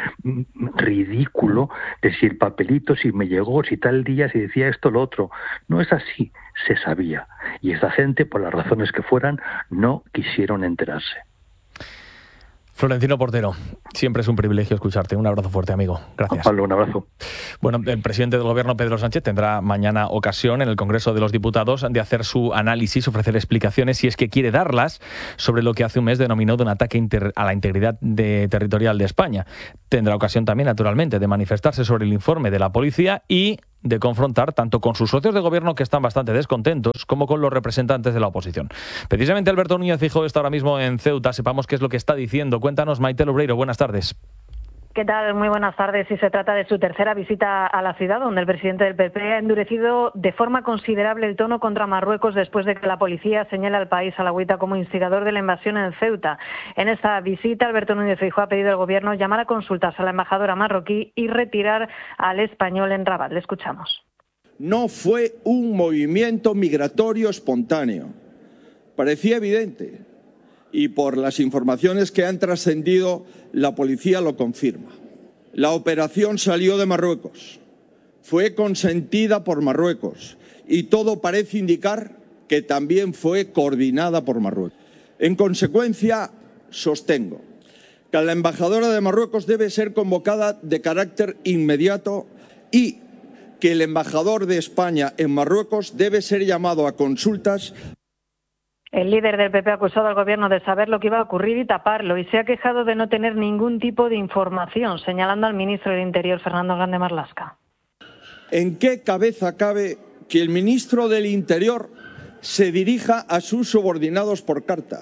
[SPEAKER 4] ridículo de si el papelito, si me llegó, si tal día, si decía esto, lo otro. No es así, se sabía. Y esta gente, por las razones que fueran, no quisieron enterarse.
[SPEAKER 7] Florentino Portero, siempre es un privilegio escucharte. Un abrazo fuerte, amigo. Gracias.
[SPEAKER 4] Pablo, un abrazo.
[SPEAKER 7] Bueno, el presidente del Gobierno, Pedro Sánchez, tendrá mañana ocasión en el Congreso de los Diputados de hacer su análisis, ofrecer explicaciones, si es que quiere darlas, sobre lo que hace un mes denominó de un ataque inter- a la integridad de, territorial de España. Tendrá ocasión también, naturalmente, de manifestarse sobre el informe de la policía y de confrontar tanto con sus socios de gobierno, que están bastante descontentos, como con los representantes de la oposición. Precisamente Alberto Núñez Feijóo está ahora mismo en Ceuta. Sepamos qué es lo que está diciendo. Cuéntanos, Maite Lobreiro. Buenas tardes.
[SPEAKER 6] ¿Qué tal? Muy buenas tardes. Y se trata de su tercera visita a la ciudad, donde el presidente del P P ha endurecido de forma considerable el tono contra Marruecos después de que la policía señala al país alauita como instigador de la invasión en Ceuta. En esta visita, Alberto Núñez Feijóo ha pedido al gobierno llamar a consultas a la embajadora marroquí y retirar al español en Rabat. Le escuchamos.
[SPEAKER 9] No fue un movimiento migratorio espontáneo. Parecía evidente. Y por las informaciones que han trascendido, la policía lo confirma. La operación salió de Marruecos, fue consentida por Marruecos y todo parece indicar que también fue coordinada por Marruecos. En consecuencia, sostengo que la embajadora de Marruecos debe ser convocada de carácter inmediato y que el embajador de España en Marruecos debe ser llamado a consultas.
[SPEAKER 6] El líder del P P ha acusado al gobierno de saber lo que iba a ocurrir y taparlo, y se ha quejado de no tener ningún tipo de información, señalando al ministro del Interior, Fernando Grande Marlaska.
[SPEAKER 9] ¿En qué cabeza cabe que el ministro del Interior se dirija a sus subordinados por carta?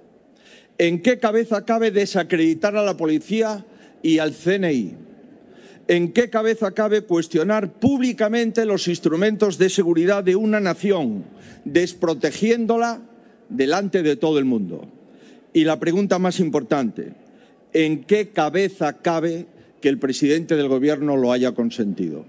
[SPEAKER 9] ¿En qué cabeza cabe desacreditar a la policía y al C N I? ¿En qué cabeza cabe cuestionar públicamente los instrumentos de seguridad de una nación, desprotegiéndola delante de todo el mundo? Y la pregunta más importante, ¿en qué cabeza cabe que el presidente del Gobierno lo haya consentido?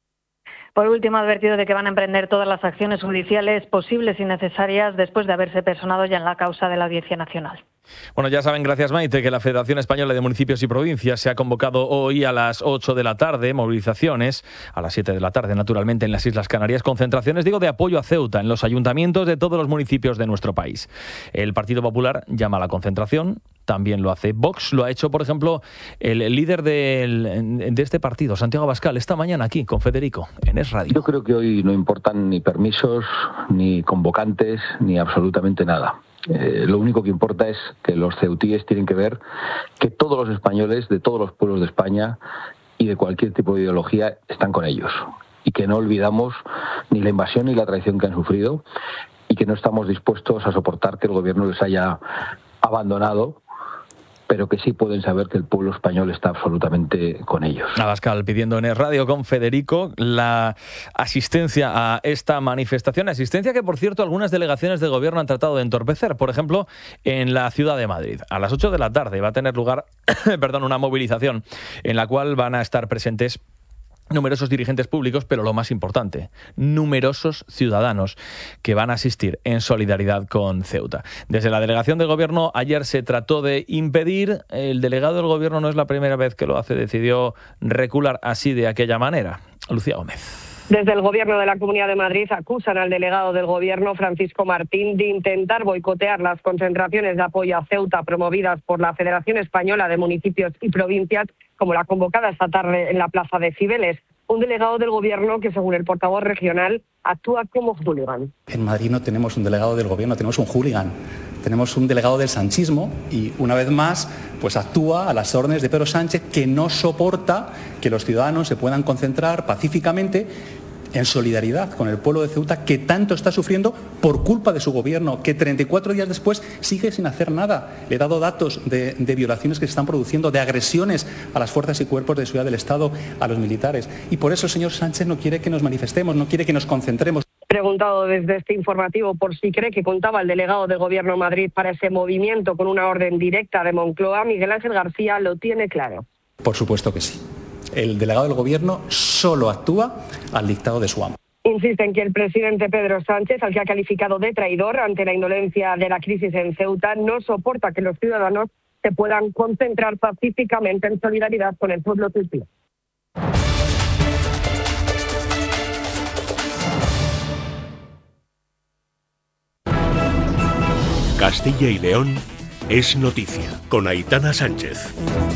[SPEAKER 6] Por último, ha advertido de que van a emprender todas las acciones judiciales posibles y necesarias después de haberse personado ya en la causa de la Audiencia Nacional.
[SPEAKER 7] Bueno, ya saben, gracias Maite, que la Federación Española de Municipios y Provincias se ha convocado hoy a las ocho de la tarde, movilizaciones, a las siete de la tarde, naturalmente, en las Islas Canarias, concentraciones, digo, de apoyo a Ceuta, en los ayuntamientos de todos los municipios de nuestro país. El Partido Popular llama a la concentración, también lo hace Vox, lo ha hecho, por ejemplo, el líder del, de este partido, Santiago Abascal, esta mañana aquí con Federico, en Es Radio.
[SPEAKER 10] Yo creo que hoy no importan ni permisos, ni convocantes, ni absolutamente nada. Eh, lo único que importa es que los ceutíes tienen que ver que todos los españoles de todos los pueblos de España y de cualquier tipo de ideología están con ellos y que no olvidamos ni la invasión ni la traición que han sufrido y que no estamos dispuestos a soportar que el gobierno les haya abandonado, pero que sí pueden saber que el pueblo español está absolutamente con ellos.
[SPEAKER 7] Abascal pidiendo en el radio con Federico la asistencia a esta manifestación, asistencia que, por cierto, algunas delegaciones de gobierno han tratado de entorpecer. Por ejemplo, en la ciudad de Madrid. A las ocho de la tarde va a tener lugar perdón, una movilización en la cual van a estar presentes numerosos dirigentes públicos, pero lo más importante, numerosos ciudadanos que van a asistir en solidaridad con Ceuta. Desde la delegación del gobierno ayer se trató de impedir, el delegado del gobierno no es la primera vez que lo hace, decidió recular así de aquella manera. Lucía Gómez.
[SPEAKER 12] Desde el Gobierno de la Comunidad de Madrid acusan al delegado del Gobierno, Francisco Martín, de intentar boicotear las concentraciones de apoyo a Ceuta promovidas por la Federación Española de Municipios y Provincias, como la convocada esta tarde en la Plaza de Cibeles. Un delegado del Gobierno que, según el portavoz regional, actúa como hooligan.
[SPEAKER 17] En Madrid no tenemos un delegado del Gobierno, tenemos un hooligan. Tenemos un delegado del sanchismo y, una vez más, pues actúa a las órdenes de Pedro Sánchez, que no soporta que los ciudadanos se puedan concentrar pacíficamente en solidaridad con el pueblo de Ceuta, que tanto está sufriendo por culpa de su gobierno, que treinta y cuatro días después sigue sin hacer nada. Le he dado datos de, de violaciones que se están produciendo, de agresiones a las fuerzas y cuerpos de seguridad del Estado, a los militares. Y por eso el señor Sánchez no quiere que nos manifestemos, no quiere que nos concentremos.
[SPEAKER 12] Preguntado desde este informativo por si cree que contaba el delegado del Gobierno de Madrid para ese movimiento con una orden directa de Moncloa, Miguel Ángel García lo tiene claro.
[SPEAKER 17] Por supuesto que sí. El delegado del Gobierno solo actúa al dictado de su amo.
[SPEAKER 12] Insiste en que el presidente Pedro Sánchez, al que ha calificado de traidor ante la indolencia de la crisis en Ceuta, no soporta que los ciudadanos se puedan concentrar pacíficamente en solidaridad con el pueblo tutsi.
[SPEAKER 5] Castilla y León es noticia, con Aitana Sánchez.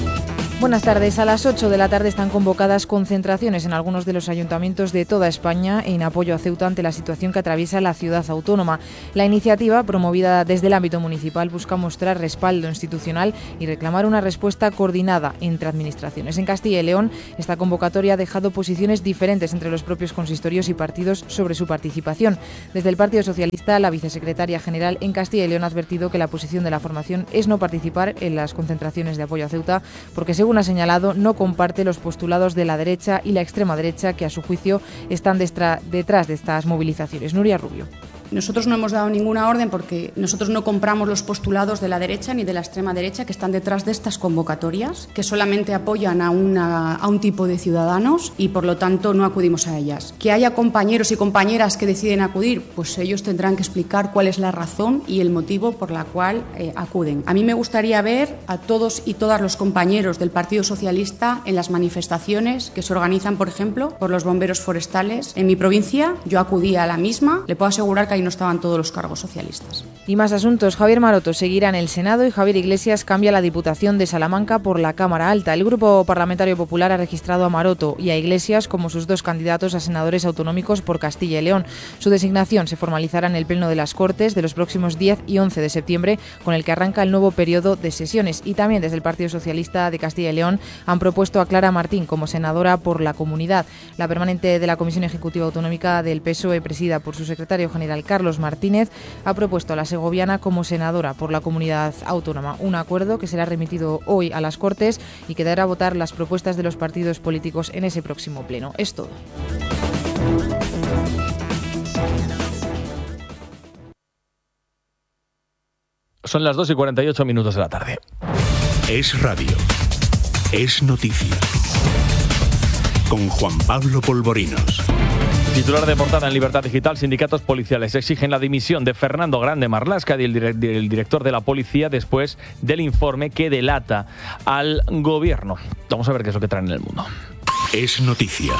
[SPEAKER 18] Buenas tardes. A las ocho de la tarde están convocadas concentraciones en algunos de los ayuntamientos de toda España en apoyo a Ceuta ante la situación que atraviesa la ciudad autónoma. La iniciativa, promovida desde el ámbito municipal, busca mostrar respaldo institucional y reclamar una respuesta coordinada entre administraciones. En Castilla y León, esta convocatoria ha dejado posiciones diferentes entre los propios consistorios y partidos sobre su participación. Desde el Partido Socialista, la vicesecretaria general en Castilla y León ha advertido que la posición de la formación es no participar en las concentraciones de apoyo a Ceuta porque, según ha señalado, no comparte los postulados de la derecha y la extrema derecha que, a su juicio, están detrás de estas movilizaciones. Nuria Rubio.
[SPEAKER 19] Nosotros no hemos dado ninguna orden porque nosotros no compramos los postulados de la derecha ni de la extrema derecha que están detrás de estas convocatorias, que solamente apoyan a, una, a un tipo de ciudadanos y por lo tanto no acudimos a ellas. Que haya compañeros y compañeras que deciden acudir, pues ellos tendrán que explicar cuál es la razón y el motivo por la cual eh, acuden. A mí me gustaría ver a todos y todas los compañeros del Partido Socialista en las manifestaciones que se organizan, por ejemplo, por los bomberos forestales. En mi provincia yo acudí a la misma, le puedo asegurar que y no estaban todos los cargos socialistas.
[SPEAKER 18] Y más asuntos. Javier Maroto seguirá en el Senado y Javier Iglesias cambia la Diputación de Salamanca por la Cámara Alta. El Grupo Parlamentario Popular ha registrado a Maroto y a Iglesias como sus dos candidatos a senadores autonómicos por Castilla y León. Su designación se formalizará en el Pleno de las Cortes de los próximos diez y once de septiembre, con el que arranca el nuevo periodo de sesiones. Y también desde el Partido Socialista de Castilla y León han propuesto a Clara Martín como senadora por la Comunidad. La permanente de la Comisión Ejecutiva Autonómica del P S O E, presidida por su secretario general Carlos Martínez, ha propuesto a la segoviana como senadora por la Comunidad Autónoma. Un acuerdo que será remitido hoy a las Cortes y que dará a votar las propuestas de los partidos políticos en ese próximo pleno. Es todo.
[SPEAKER 7] Son las dos y cuarenta y ocho minutos de la tarde.
[SPEAKER 5] Es radio. Es noticia. Con Juan Pablo Polvorinos.
[SPEAKER 7] Titular de portada en Libertad Digital: sindicatos policiales exigen la dimisión de Fernando Grande Marlaska, el director de la policía, después del informe que delata al gobierno. Vamos a ver qué es lo que traen en el mundo.
[SPEAKER 5] Es noticia.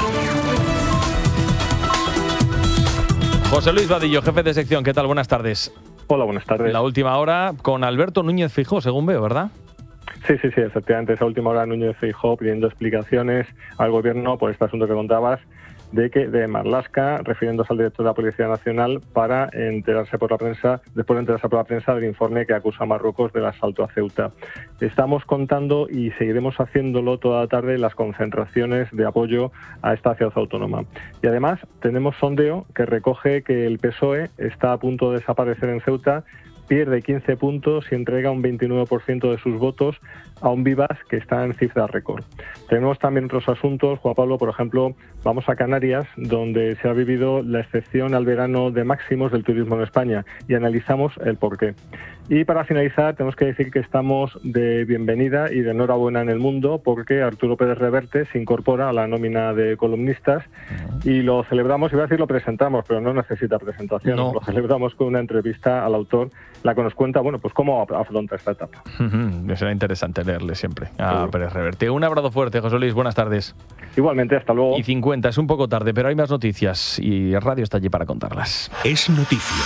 [SPEAKER 7] José Luis Vadillo, jefe de sección, ¿qué tal? Buenas tardes.
[SPEAKER 21] Hola, buenas tardes.
[SPEAKER 7] La última hora con Alberto Núñez Feijóo, según veo, ¿verdad?
[SPEAKER 21] Sí, sí, sí, efectivamente. Esa última hora Núñez Feijóo pidiendo explicaciones al gobierno por este asunto que contabas, de que de Marlaska, refiriéndose al director de la Policía Nacional, para enterarse por la prensa, después de enterarse por la prensa del informe que acusa a Marruecos del asalto a Ceuta. Estamos contando y seguiremos haciéndolo toda la tarde las concentraciones de apoyo a esta ciudad autónoma. Y además tenemos sondeo que recoge que el P S O E está a punto de desaparecer en Ceuta, pierde quince puntos y entrega un veintinueve por ciento de sus votos a un Vivas que está en cifras récord. Tenemos también otros asuntos, Juan Pablo, por ejemplo, vamos a Canarias, donde se ha vivido la excepción al verano de máximos del turismo en España, y analizamos el porqué. Y para finalizar, tenemos que decir que estamos de bienvenida y de enhorabuena en el mundo, porque Arturo Pérez Reverte se incorpora a la nómina de columnistas y lo celebramos, y voy a decir lo presentamos, pero no necesita presentación, no. Lo celebramos con una entrevista al autor, la que nos cuenta, bueno, pues cómo afronta esta etapa.
[SPEAKER 7] Uh-huh. Será interesante leerle siempre a sí. Pérez Reverte. Un abrazo fuerte, José Luis, buenas tardes.
[SPEAKER 21] Igualmente, hasta luego.
[SPEAKER 7] Y cincuenta, es un poco tarde, pero hay más noticias y el radio está allí para contarlas.
[SPEAKER 5] Es noticia.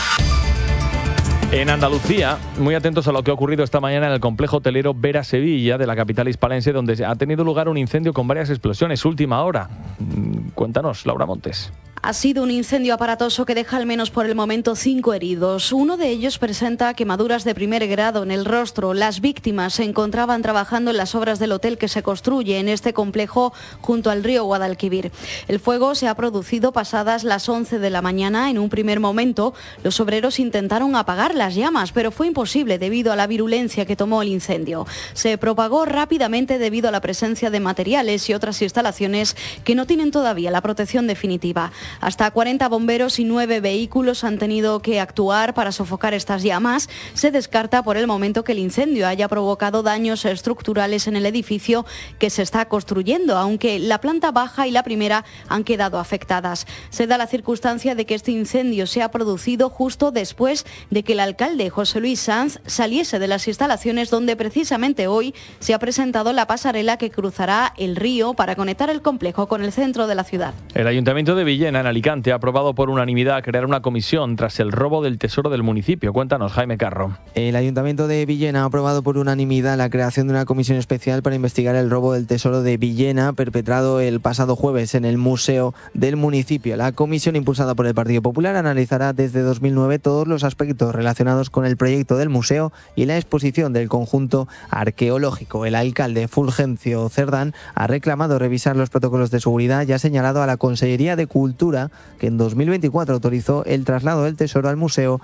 [SPEAKER 7] En Andalucía, muy atentos a lo que ha ocurrido esta mañana en el complejo hotelero Vera Sevilla de la capital hispalense, donde ha tenido lugar un incendio con varias explosiones. Última hora. Cuéntanos, Laura Montes.
[SPEAKER 22] Ha sido un incendio aparatoso que deja al menos por el momento cinco heridos. Uno de ellos presenta quemaduras de primer grado en el rostro. Las víctimas se encontraban trabajando en las obras del hotel que se construye en este complejo junto al río Guadalquivir. El fuego se ha producido pasadas las once de la mañana. En un primer momento, los obreros intentaron apagar las llamas, pero fue imposible debido a la virulencia que tomó el incendio. Se propagó rápidamente debido a la presencia de materiales y otras instalaciones que no tienen todavía la protección definitiva. Hasta cuarenta bomberos y nueve vehículos han tenido que actuar para sofocar estas llamas. Se descarta por el momento que el incendio haya provocado daños estructurales en el edificio que se está construyendo, aunque la planta baja y la primera han quedado afectadas. Se da la circunstancia de que este incendio se ha producido justo después de que el alcalde José Luis Sanz saliese de las instalaciones donde precisamente hoy se ha presentado la pasarela que cruzará el río para conectar el complejo con el centro de la ciudad.
[SPEAKER 7] El Ayuntamiento de Villena, en Alicante, ha aprobado por unanimidad crear una comisión tras el robo del tesoro del municipio. Cuéntanos, Jaime Carro.
[SPEAKER 13] El Ayuntamiento de Villena ha aprobado por unanimidad la creación de una comisión especial para investigar el robo del tesoro de Villena perpetrado el pasado jueves en el museo del municipio. La comisión, impulsada por el Partido Popular, analizará desde dos mil nueve todos los aspectos relacionados con el proyecto del museo y la exposición del conjunto arqueológico. El alcalde Fulgencio Cerdán ha reclamado revisar los protocolos de seguridad y ha señalado a la Consellería de Cultura que en dos mil veinticuatro autorizó el traslado del tesoro al museo